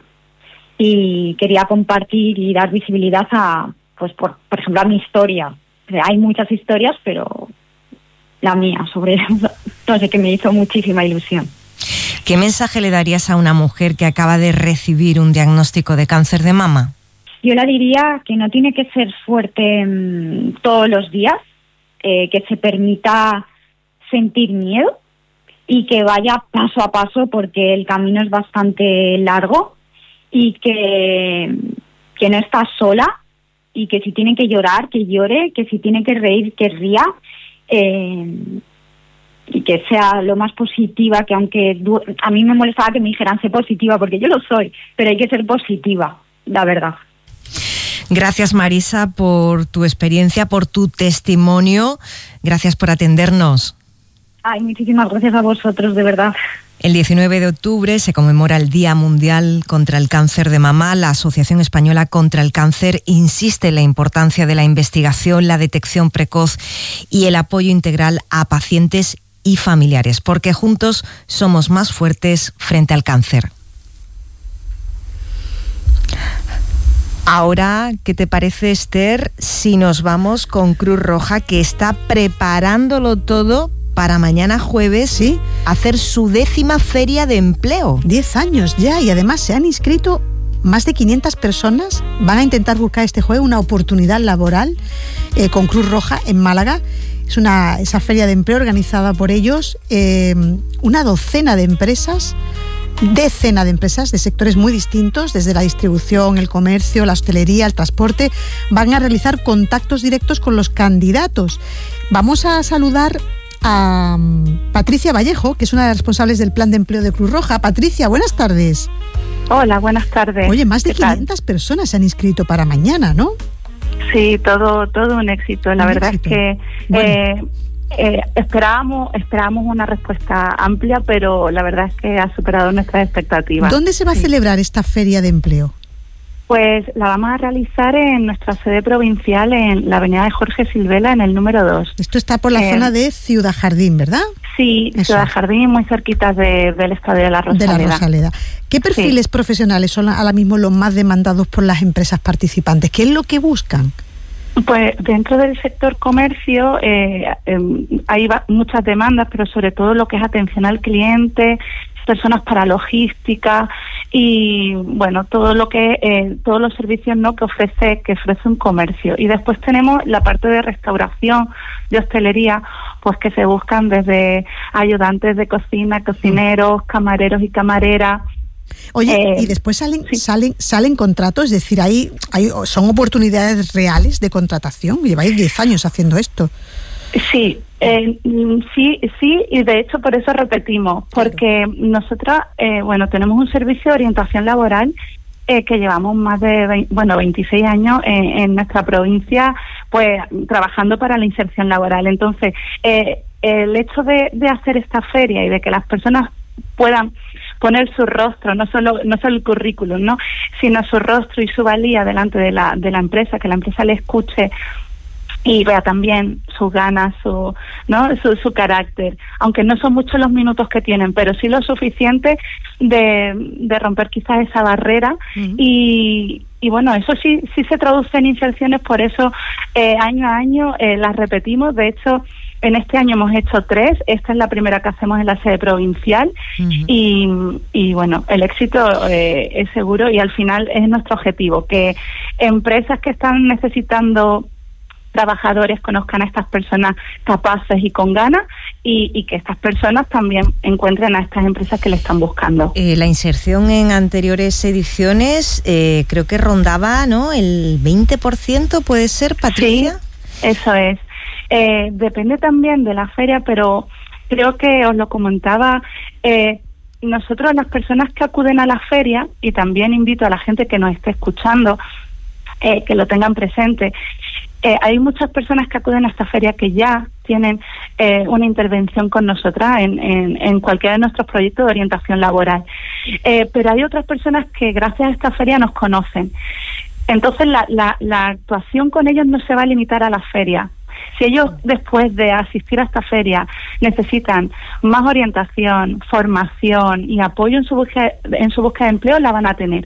Y quería compartir y dar visibilidad a, pues por ejemplo, a mi historia. Hay muchas historias, pero la mía, sobre no sé, que me hizo muchísima ilusión. ¿Qué mensaje le darías a una mujer que acaba de recibir un diagnóstico de cáncer de mama? Yo le diría que no tiene que ser fuerte todos los días, que se permita sentir miedo y que vaya paso a paso, porque el camino es bastante largo, y que no está sola, y que si tiene que llorar, que llore, que si tiene que reír, que ría, y que sea lo más positiva, que aunque a mí me molestaba que me dijeran sé positiva, porque yo lo soy, pero hay que ser positiva, la verdad. Gracias, Marisa, por tu experiencia, por tu testimonio. Gracias por atendernos. Ay, muchísimas gracias a vosotros, de verdad. El 19 de octubre se conmemora el Día Mundial contra el Cáncer de Mama. La Asociación Española contra el Cáncer insiste en la importancia de la investigación, la detección precoz y el apoyo integral a pacientes y familiares, porque juntos somos más fuertes frente al cáncer. Ahora, ¿qué te parece, Esther, si nos vamos con Cruz Roja, que está preparándolo todo para mañana jueves, ¿sí?, hacer su 10ª feria de empleo? 10 años ya, y además se han inscrito más de 500 personas. Van a intentar buscar este jueves una oportunidad laboral con Cruz Roja en Málaga. Es esa feria de empleo organizada por ellos, una docena de empresas, decena de empresas de sectores muy distintos, desde la distribución, el comercio, la hostelería, el transporte. Van a realizar contactos directos con los candidatos. Vamos a saludar a Patricia Vallejo, que es una de las responsables del plan de empleo de Cruz Roja. Patricia, buenas tardes. Hola, buenas tardes. Oye, más de 500 personas se han inscrito para mañana, ¿no? Sí, todo un éxito. La verdad es que esperábamos una respuesta amplia, pero la verdad es que ha superado nuestras expectativas. ¿Dónde se va a celebrar esta feria de empleo? Pues la vamos a realizar en nuestra sede provincial, en la avenida de Jorge Silvela, en el número 2. Esto está por la zona de Ciudad Jardín, ¿verdad? Sí, eso. Ciudad Jardín, muy cerquita del estadio de la Rosaleda. De la Rosaleda. ¿Qué perfiles profesionales son ahora mismo los más demandados por las empresas participantes? ¿Qué es lo que buscan? Pues dentro del sector comercio hay muchas demandas, pero sobre todo lo que es atención al cliente, personas para logística y bueno, todo lo que todos los servicios que ofrece un comercio. Y después tenemos la parte de restauración, de hostelería, pues que se buscan desde ayudantes de cocina, cocineros, camareros y camareras. Oye, y después salen contratos, es decir, son oportunidades reales de contratación. Lleváis 10 años haciendo esto. Sí, sí, y de hecho por eso repetimos, porque nosotras, tenemos un servicio de orientación laboral que llevamos más de 26 años en nuestra provincia, pues trabajando para la inserción laboral. Entonces, el hecho de hacer esta feria y de que las personas puedan poner su rostro, no solo el currículum, ¿no?, sino su rostro y su valía delante de la empresa, que la empresa le escuche y vea también sus ganas, su carácter, aunque no son muchos los minutos que tienen, pero sí lo suficiente de romper quizás esa barrera. Y bueno, eso sí se traduce en inserciones, por eso año a año las repetimos. De hecho, en este año hemos hecho 3, esta es la primera que hacemos en la sede provincial. Y bueno, el éxito es seguro, y al final es nuestro objetivo, que empresas que están necesitando trabajadores conozcan a estas personas capaces y con ganas, y que estas personas también encuentren a estas empresas que le están buscando. La inserción en anteriores ediciones creo que rondaba, ¿no?, el 20%, ¿puede ser, Patricia? Sí, eso es. Depende también de la feria, pero creo que os lo comentaba, nosotros, las personas que acuden a la feria, y también invito a la gente que nos esté escuchando que lo tengan presente, hay muchas personas que acuden a esta feria que ya tienen una intervención con nosotras en cualquiera de nuestros proyectos de orientación laboral. Pero hay otras personas que gracias a esta feria nos conocen. Entonces la actuación con ellos no se va a limitar a la feria. Si ellos, después de asistir a esta feria, necesitan más orientación, formación y apoyo en su búsqueda de empleo, la van a tener.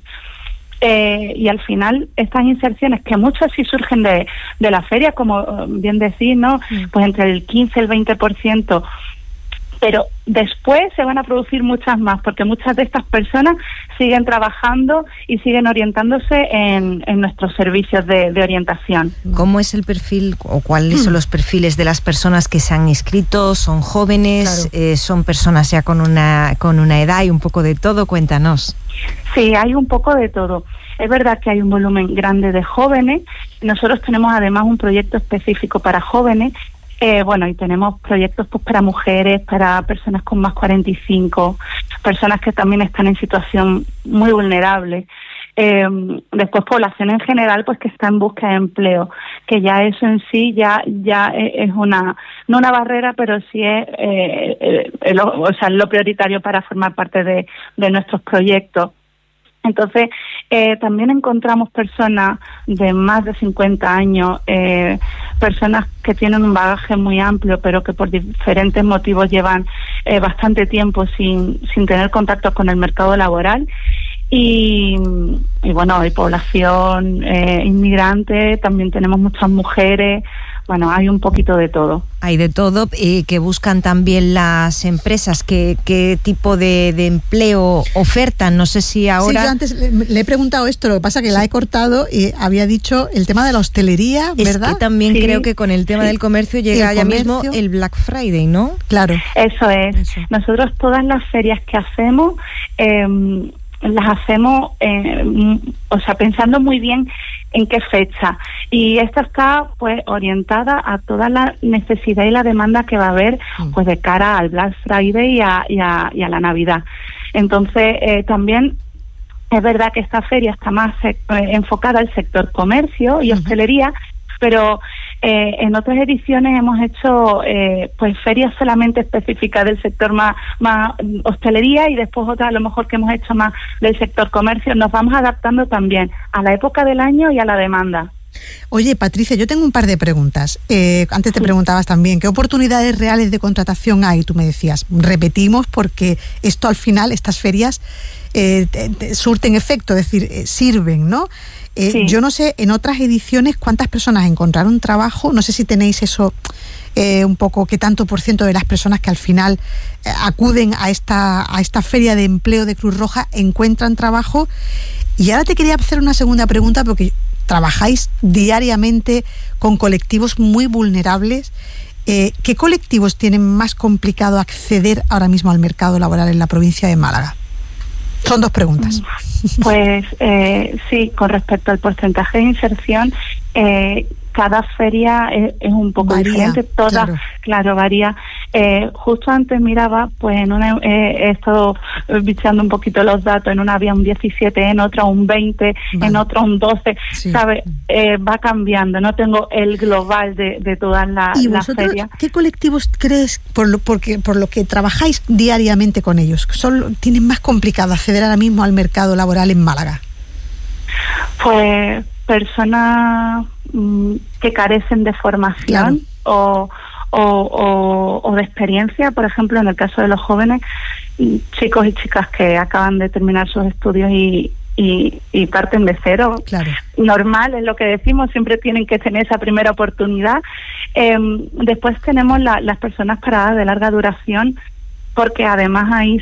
Y al final estas inserciones, que muchas sí surgen de la feria, como bien decís, ¿no?, pues entre el 15 y el 20%, pero después se van a producir muchas más, porque muchas de estas personas siguen trabajando y siguen orientándose en nuestros servicios de orientación. ¿Cómo es el perfil o cuáles son los perfiles de las personas que se han inscrito? ¿Son jóvenes? Claro. ¿Son personas ya con una edad y un poco de todo? Cuéntanos. Sí, hay un poco de todo. Es verdad que hay un volumen grande de jóvenes. Nosotros tenemos además un proyecto específico para jóvenes. Y tenemos proyectos pues para mujeres, para personas con más 45, personas que también están en situación muy vulnerable. Después población en general, pues que está en búsqueda de empleo, que ya eso en sí ya es no una barrera, pero sí es lo prioritario para formar parte de nuestros proyectos. Entonces, también encontramos personas de más de 50 años, personas que tienen un bagaje muy amplio, pero que por diferentes motivos llevan bastante tiempo sin tener contacto con el mercado laboral. Y bueno, hay población inmigrante, también tenemos muchas mujeres. Bueno, hay un poquito de todo. Hay de todo, que buscan también las empresas. ¿Qué tipo de empleo ofertan? No sé si ahora... Sí, yo antes le he preguntado esto, lo que pasa que la he cortado y había dicho el tema de la hostelería, ¿verdad? Es que también creo que con el tema del comercio llega ya mismo el Black Friday, ¿no? Claro. Eso es. Nosotros todas las ferias que hacemos... las hacemos pensando muy bien en qué fecha, y esta está pues orientada a toda la necesidad y la demanda que va a haber pues de cara al Black Friday y a la Navidad. Entonces también es verdad que esta feria está más enfocada al sector comercio y hostelería, pero en otras ediciones hemos hecho pues ferias solamente específicas del sector más hostelería, y después otras a lo mejor que hemos hecho más del sector comercio. Nos vamos adaptando también a la época del año y a la demanda. Oye, Patricia, yo tengo un par de preguntas. Antes te preguntabas también, ¿qué oportunidades reales de contratación hay? Tú me decías, repetimos, porque esto al final, estas ferias surten efecto, es decir, sirven, ¿no? Sí. Yo no sé, en otras ediciones, ¿cuántas personas encontraron trabajo? No sé si tenéis eso, un poco, qué tanto por ciento de las personas que al final acuden a esta feria de empleo de Cruz Roja encuentran trabajo. Y ahora te quería hacer una segunda pregunta, porque trabajáis diariamente con colectivos muy vulnerables. ¿Qué colectivos tienen más complicado acceder ahora mismo al mercado laboral en la provincia de Málaga? Son dos preguntas. Pues sí, con respecto al porcentaje de inserción, cada feria es un poco diferente, todas, claro, varía. Justo antes miraba, pues he estado bicheando un poquito los datos, en una había un 17, en otra un 20, en otra un 12, ¿sabes? Va cambiando, no tengo el global de todas las ferias. ¿Qué colectivos crees, por lo que trabajáis diariamente con ellos, tienen más complicado acceder ahora mismo al mercado laboral en Málaga? Pues personas que carecen de formación o de experiencia, por ejemplo, en el caso de los jóvenes, chicos y chicas que acaban de terminar sus estudios y parten de cero. Normal, es lo que decimos, siempre tienen que tener esa primera oportunidad. Después tenemos las personas paradas de larga duración, porque además ahí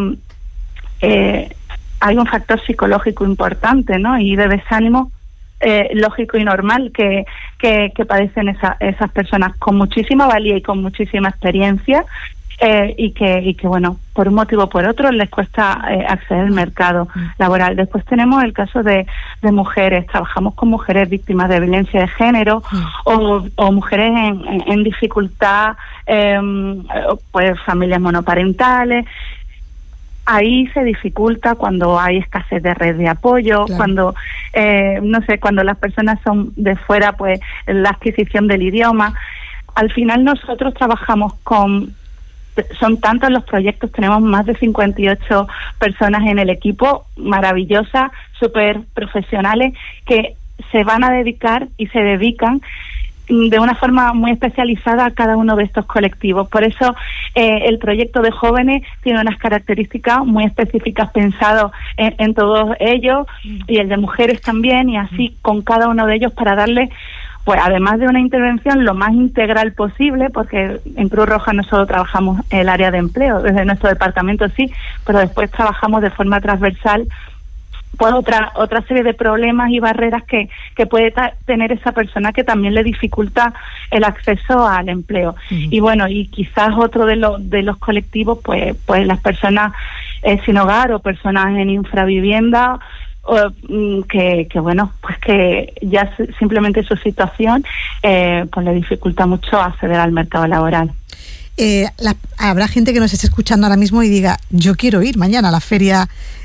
hay un factor psicológico importante, ¿no? Y de desánimo lógico y normal que padecen esas personas con muchísima valía y con muchísima experiencia, y que bueno, por un motivo o por otro les cuesta acceder al mercado laboral. Después tenemos el caso de mujeres. Trabajamos con mujeres víctimas de violencia de género o mujeres en dificultad, pues familias monoparentales. Ahí se dificulta cuando hay escasez de red de apoyo, cuando cuando las personas son de fuera, pues la adquisición del idioma. Al final nosotros trabajamos son tantos los proyectos, tenemos más de 58 personas en el equipo, maravillosas, súper profesionales, que se van a dedicar y se dedican de una forma muy especializada a cada uno de estos colectivos. Por eso el proyecto de jóvenes tiene unas características muy específicas pensados en todos ellos, y el de mujeres también, y así con cada uno de ellos, para darle, pues además de una intervención lo más integral posible, porque en Cruz Roja no solo trabajamos el área de empleo, desde nuestro departamento sí, pero después trabajamos de forma transversal pues otra serie de problemas y barreras que puede tener esa persona, que también le dificulta el acceso al empleo. Y bueno, y quizás otro de los colectivos, pues las personas sin hogar o personas en infravivienda, que bueno, pues que ya simplemente su situación pues le dificulta mucho acceder al mercado laboral. Habrá gente que nos esté escuchando ahora mismo y diga, yo quiero ir mañana a la feria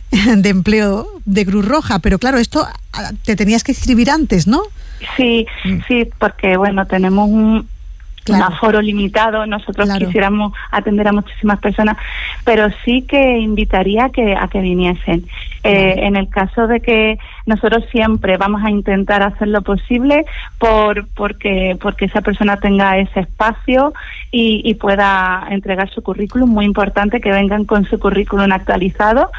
de empleo de Cruz Roja, pero claro, esto te tenías que inscribir antes, ¿no? Sí, porque bueno, tenemos un aforo limitado, nosotros quisiéramos atender a muchísimas personas, pero sí que invitaría a que viniesen. En el caso de que nosotros siempre vamos a intentar hacer lo posible porque esa persona tenga ese espacio y pueda entregar su currículum, muy importante que vengan con su currículum actualizado.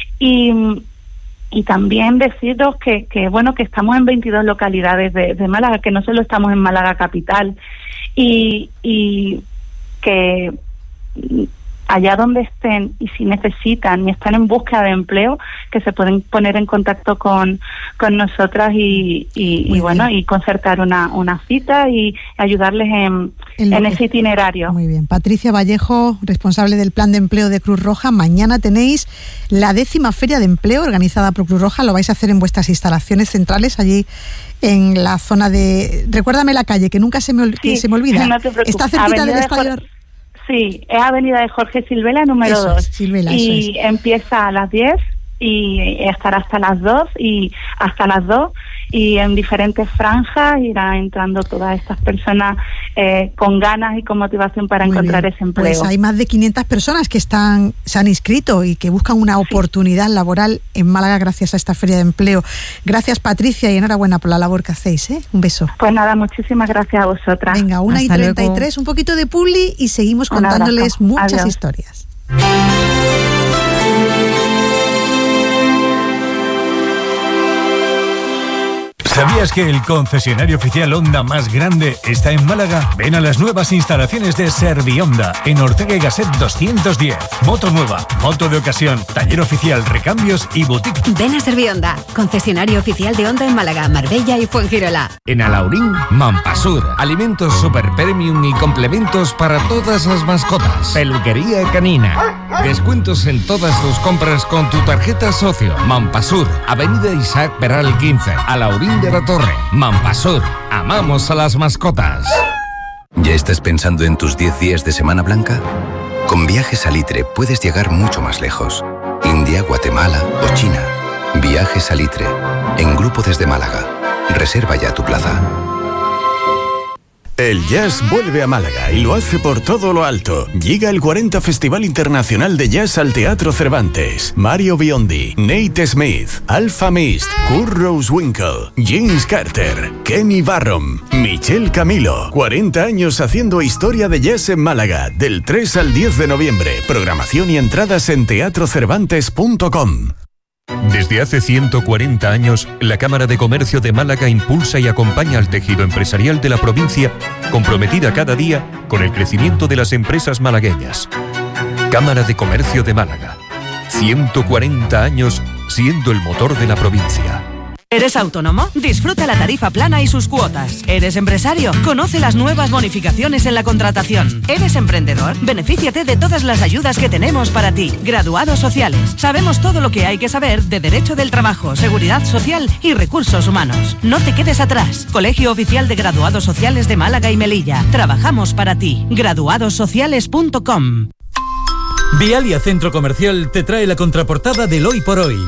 Y también deciros que estamos en 22 localidades de Málaga, que no solo estamos en Málaga capital, y que allá donde estén y si necesitan y están en búsqueda de empleo, que se pueden poner en contacto con nosotras y concertar una cita y ayudarles en ese itinerario. Muy bien. Patricia Vallejo, responsable del Plan de Empleo de Cruz Roja. Mañana tenéis la 10ª Feria de Empleo organizada por Cruz Roja. Lo vais a hacer en vuestras instalaciones centrales allí en la zona de... Recuérdame la calle, que nunca se me olvida. No te preocupes. Está cerquita del estadio... Sí, es Avenida de Jorge Silvela, número 2. Y empieza a las 10 y estará hasta las 2 y en diferentes franjas irá entrando todas estas personas con ganas y con motivación para encontrar ese empleo. Pues hay más de 500 personas que se han inscrito y que buscan una oportunidad laboral en Málaga gracias a esta feria de empleo. Gracias, Patricia, y enhorabuena por la labor que hacéis, ¿eh? Un beso. Pues nada, muchísimas gracias a vosotras. Venga, 1:33, un poquito de publi y seguimos contándoles muchas historias. ¿Sabías que el concesionario oficial Honda más grande está en Málaga? Ven a las nuevas instalaciones de Servihonda en Ortega y Gasset 210. Moto nueva, moto de ocasión, taller oficial, recambios y boutique. Ven a Servihonda, concesionario oficial de Honda en Málaga, Marbella y Fuengirola. En Alaurín, Mampasur. Alimentos super premium y complementos para todas las mascotas. Peluquería canina. Descuentos en todas tus compras con tu tarjeta socio. Mampasur, Avenida Isaac Peral 15, Alaurín de la Torre. Mampasur, amamos a las mascotas. ¿Ya estás pensando en tus 10 días de Semana Blanca? Con Viajes Salitre puedes llegar mucho más lejos. India, Guatemala o China. Viajes Salitre, en grupo desde Málaga. Reserva ya tu plaza. El jazz vuelve a Málaga y lo hace por todo lo alto. Llega el 40 Festival Internacional de Jazz al Teatro Cervantes. Mario Biondi, Nate Smith, Alfa Mist, Kurt Rosewinkle, James Carter, Kenny Barron, Michel Camilo. 40 años haciendo historia de jazz en Málaga, del 3 al 10 de noviembre. Programación y entradas en teatrocervantes.com. Desde hace 140 años, la Cámara de Comercio de Málaga impulsa y acompaña al tejido empresarial de la provincia, comprometida cada día con el crecimiento de las empresas malagueñas. Cámara de Comercio de Málaga. 140 años siendo el motor de la provincia. ¿Eres autónomo? Disfruta la tarifa plana y sus cuotas. ¿Eres empresario? Conoce las nuevas bonificaciones en la contratación. ¿Eres emprendedor? Benefíciate de todas las ayudas que tenemos para ti. Graduados sociales. Sabemos todo lo que hay que saber de Derecho del Trabajo, Seguridad Social y Recursos Humanos. No te quedes atrás. Colegio Oficial de Graduados Sociales de Málaga y Melilla. Trabajamos para ti. Graduadossociales.com. Vialia Centro Comercial te trae la contraportada del Hoy por Hoy.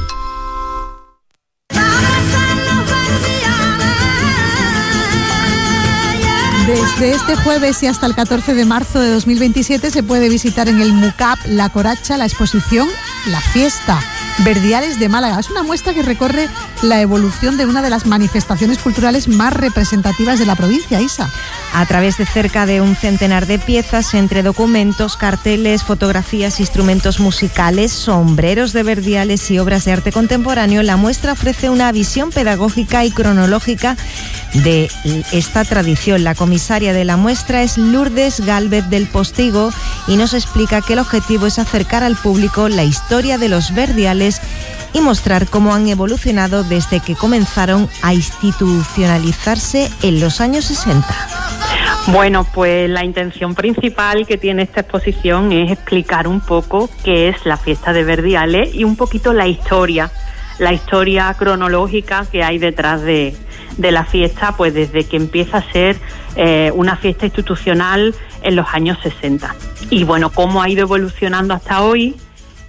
Desde este jueves y hasta el 14 de marzo de 2027 se puede visitar en el MUCAP La Coracha la exposición La Fiesta, Verdiales de Málaga. Es una muestra que recorre la evolución de una de las manifestaciones culturales más representativas de la provincia, Isa. A través de cerca de un centenar de piezas, entre documentos, carteles, fotografías, instrumentos musicales, sombreros de verdiales y obras de arte contemporáneo, la muestra ofrece una visión pedagógica y cronológica de esta tradición. La comisaria de la muestra es Lourdes Gálvez del Postigo y nos explica que el objetivo es acercar al público la historia de los verdiales y mostrar cómo han evolucionado desde que comenzaron a institucionalizarse en los años 60. Bueno, pues la intención principal que tiene esta exposición es explicar un poco qué es la fiesta de Verdiales y un poquito la historia cronológica que hay detrás de la fiesta, pues desde que empieza a ser una fiesta institucional en los años 60. Y bueno, cómo ha ido evolucionando hasta hoy,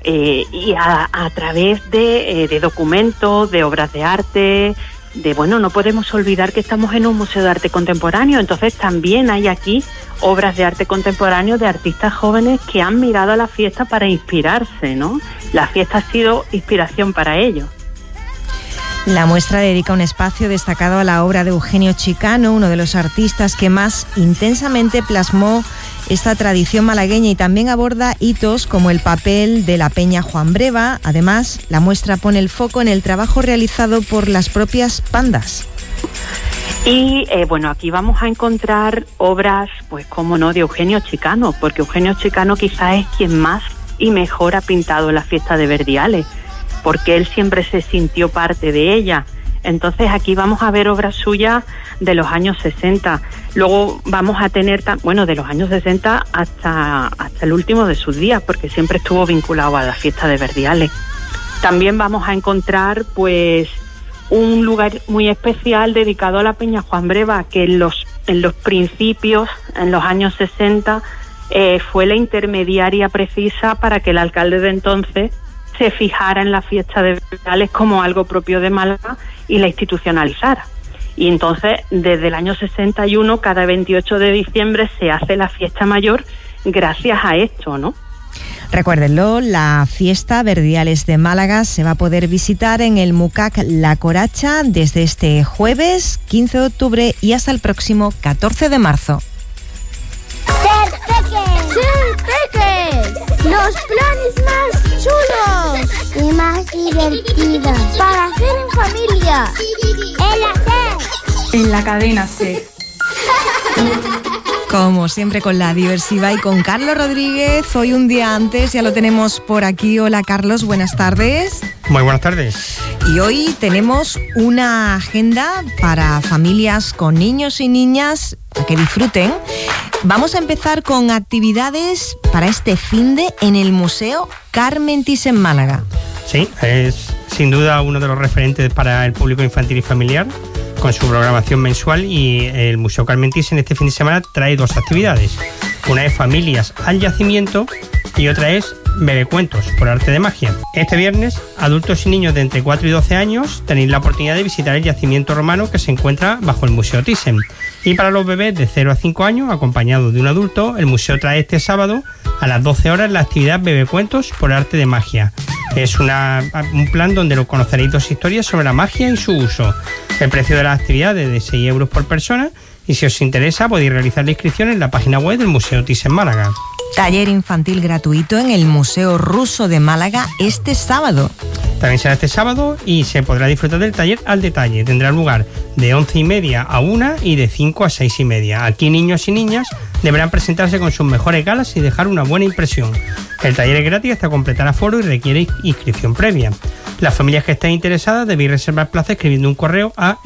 y a través de documentos, de obras de arte, no podemos olvidar que estamos en un museo de arte contemporáneo, entonces también hay aquí obras de arte contemporáneo de artistas jóvenes que han mirado a la fiesta para inspirarse, ¿no? La fiesta ha sido inspiración para ellos. La muestra dedica un espacio destacado a la obra de Eugenio Chicano, uno de los artistas que más intensamente plasmó esta tradición malagueña, y también aborda hitos como el papel de la Peña Juan Breva. Además, la muestra pone el foco en el trabajo realizado por las propias bandas. Y aquí vamos a encontrar obras, cómo no, de Eugenio Chicano, porque Eugenio Chicano quizás es quien más y mejor ha pintado la fiesta de Verdiales, porque él siempre se sintió parte de ella. Entonces aquí vamos a ver obras suyas de los años 60. Luego vamos a tener, de los años 60 hasta el último de sus días, porque siempre estuvo vinculado a la fiesta de Verdiales. También vamos a encontrar un lugar muy especial dedicado a la Peña Juan Breva, que en los principios, en los años 60, fue la intermediaria precisa para que el alcalde de entonces se fijara en la fiesta de Verdiales como algo propio de Málaga y la institucionalizara. Y entonces, desde el año 61, cada 28 de diciembre se hace la fiesta mayor gracias a esto, ¿no? Recuérdenlo, la fiesta Verdiales de Málaga se va a poder visitar en el Mucac La Coracha desde este jueves 15 de octubre y hasta el próximo 14 de marzo. ¡Ser peques! ¡Los planes más chulos! Y más divertidos. Para hacer en familia. En la SER. En la cadena SER. Como siempre con la Diversiva y con Carlos Rodríguez. Hoy un día antes, ya lo tenemos por aquí. Hola Carlos, buenas tardes. Muy buenas tardes. Y hoy tenemos una agenda para familias con niños y niñas que disfruten. Vamos a empezar con actividades para este finde en el Museo Carmen Thyssen Málaga. Sí, es sin duda uno de los referentes para el público infantil y familiar, con su programación mensual, y el Museo Carmen Thyssen este fin de semana trae dos actividades. Una es Familias al Yacimiento y otra es Bebecuentos por Arte de Magia. Este viernes, adultos y niños de entre 4 y 12 años tenéis la oportunidad de visitar el yacimiento romano que se encuentra bajo el Museo Thyssen. Y para los bebés de 0 a 5 años, acompañados de un adulto, el museo trae este sábado a las 12 horas la actividad Bebecuentos por Arte de Magia. Es un plan donde lo conoceréis dos historias sobre la magia y su uso. El precio de la actividad es de 6 euros por persona, y si os interesa podéis realizar la inscripción en la página web del Museo Thyssen Málaga. Taller infantil gratuito en el Museo Ruso de Málaga este sábado. También será este sábado y se podrá disfrutar del taller al detalle. Tendrá lugar de 11:30 a 1 y de 5 a 6:30. Aquí niños y niñas deberán presentarse con sus mejores galas y dejar una buena impresión. El taller es gratis hasta completar aforo y requiere inscripción previa. Las familias que estén interesadas debéis reservar plaza escribiendo un correo a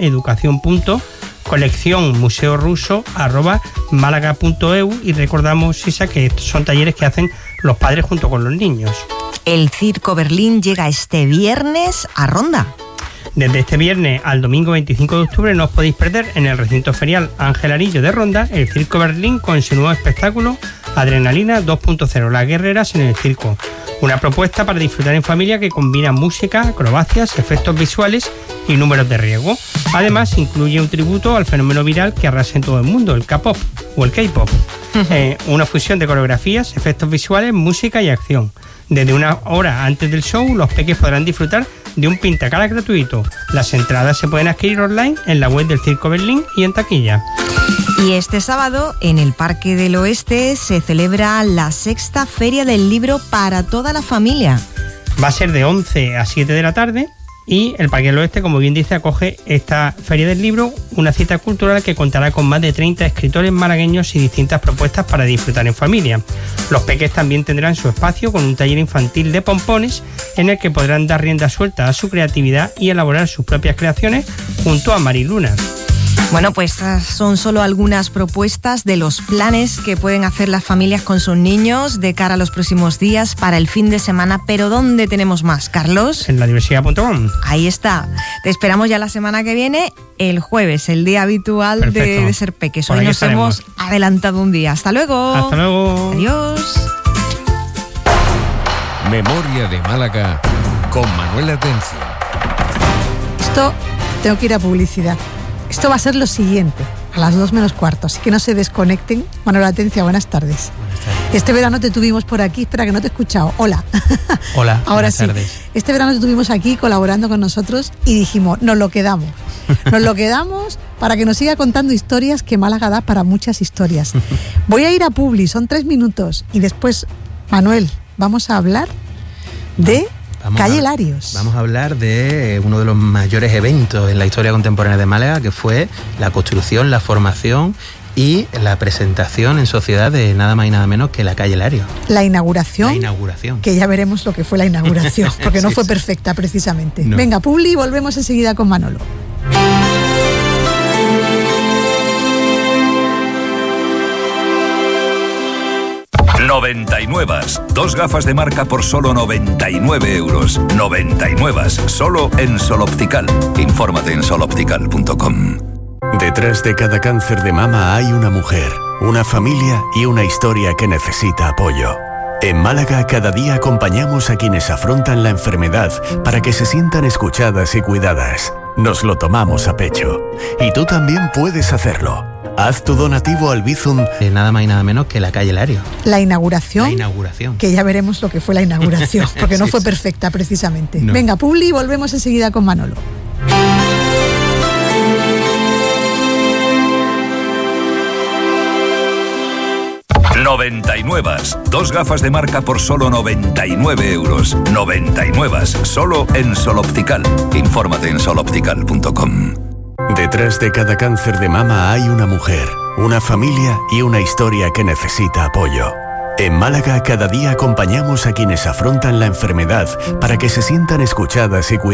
educacion.coleccionmuseoruso@malaga.eu, y recordamos, Isa, que son talleres que hacen los padres junto con los niños. El Circo Berlín llega este viernes a Ronda. Desde este viernes al domingo 25 de octubre no os podéis perder en el recinto ferial Ángel Arillo de Ronda el Circo Berlín con su nuevo espectáculo Adrenalina 2.0, las guerreras en el circo. Una propuesta para disfrutar en familia que combina música, acrobacias, efectos visuales y números de riesgo. Además, incluye un tributo al fenómeno viral que arrasa en todo el mundo, el K-pop o el K-pop. Una fusión de coreografías, efectos visuales, música y acción. Desde una hora antes del show, los peques podrán disfrutar de un pintacaras gratuito. Las entradas se pueden adquirir online en la web del Circo Berlín y en taquilla. Y este sábado, en el Parque del Oeste, se celebra la 6ª Feria del Libro para toda la familia. Va a ser de 11 a 7 de la tarde y el Parque del Oeste, como bien dice, acoge esta Feria del Libro, una cita cultural que contará con más de 30 escritores malagueños y distintas propuestas para disfrutar en familia. Los peques también tendrán su espacio con un taller infantil de pompones en el que podrán dar rienda suelta a su creatividad y elaborar sus propias creaciones junto a Mariluna. Bueno, pues son solo algunas propuestas de los planes que pueden hacer las familias con sus niños de cara a los próximos días para el fin de semana. Pero ¿dónde tenemos más, Carlos? En ladiversidad.com. Ahí está. Te esperamos ya la semana que viene, el jueves, el día habitual de Ser Peques. Hoy nos hemos adelantado un día. Hasta luego. Hasta luego. Adiós. Memoria de Málaga con Manuel Atencia. Esto, tengo que ir a publicidad. Esto va a ser lo siguiente, a las 2 menos cuarto, así que no se desconecten. Manuel Atencia, buenas tardes. Este verano te tuvimos por aquí, espera que no te he escuchado. Hola. Hola, ahora buenas sí. tardes. Este verano te tuvimos aquí colaborando con nosotros y dijimos, nos lo quedamos. Nos lo quedamos para que nos siga contando historias, que Málaga da para muchas historias. Voy a ir a Publi, son 3 minutos y después, Manuel, vamos a hablar de Calle Larios. Vamos a hablar de uno de los mayores eventos en la historia contemporánea de Málaga, que fue la construcción, la formación y la presentación en sociedad de nada más y nada menos que la Calle Larios. La inauguración. La inauguración. Que ya veremos lo que fue la inauguración, porque no Sí, fue sí. perfecta precisamente. No. Venga, Publi, volvemos enseguida con Manolo. Noventainuevas. 2 gafas de marca por solo 99 euros. Noventainuevas. Solo en Sol Optical. Infórmate en soloptical.com. Detrás de cada cáncer de mama hay una mujer, una familia y una historia que necesita apoyo. En Málaga cada día acompañamos a quienes afrontan la enfermedad para que se sientan escuchadas y cuidadas. Nos lo tomamos a pecho. Y tú también puedes hacerlo. Haz tu donativo al Bizum. Nada más y nada menos que la Calle Larios. La inauguración. La inauguración. Que ya veremos lo que fue la inauguración, porque no Sí, fue sí. perfecta precisamente. No. Venga, Publi, volvemos enseguida con Manolo. Noventainuevas. 2 gafas de marca por solo 99 euros. Noventainuevas. Solo en Sol Optical. Infórmate en soloptical.com. Detrás de cada cáncer de mama hay una mujer, una familia y una historia que necesita apoyo. En Málaga cada día acompañamos a quienes afrontan la enfermedad para que se sientan escuchadas y cuidadas.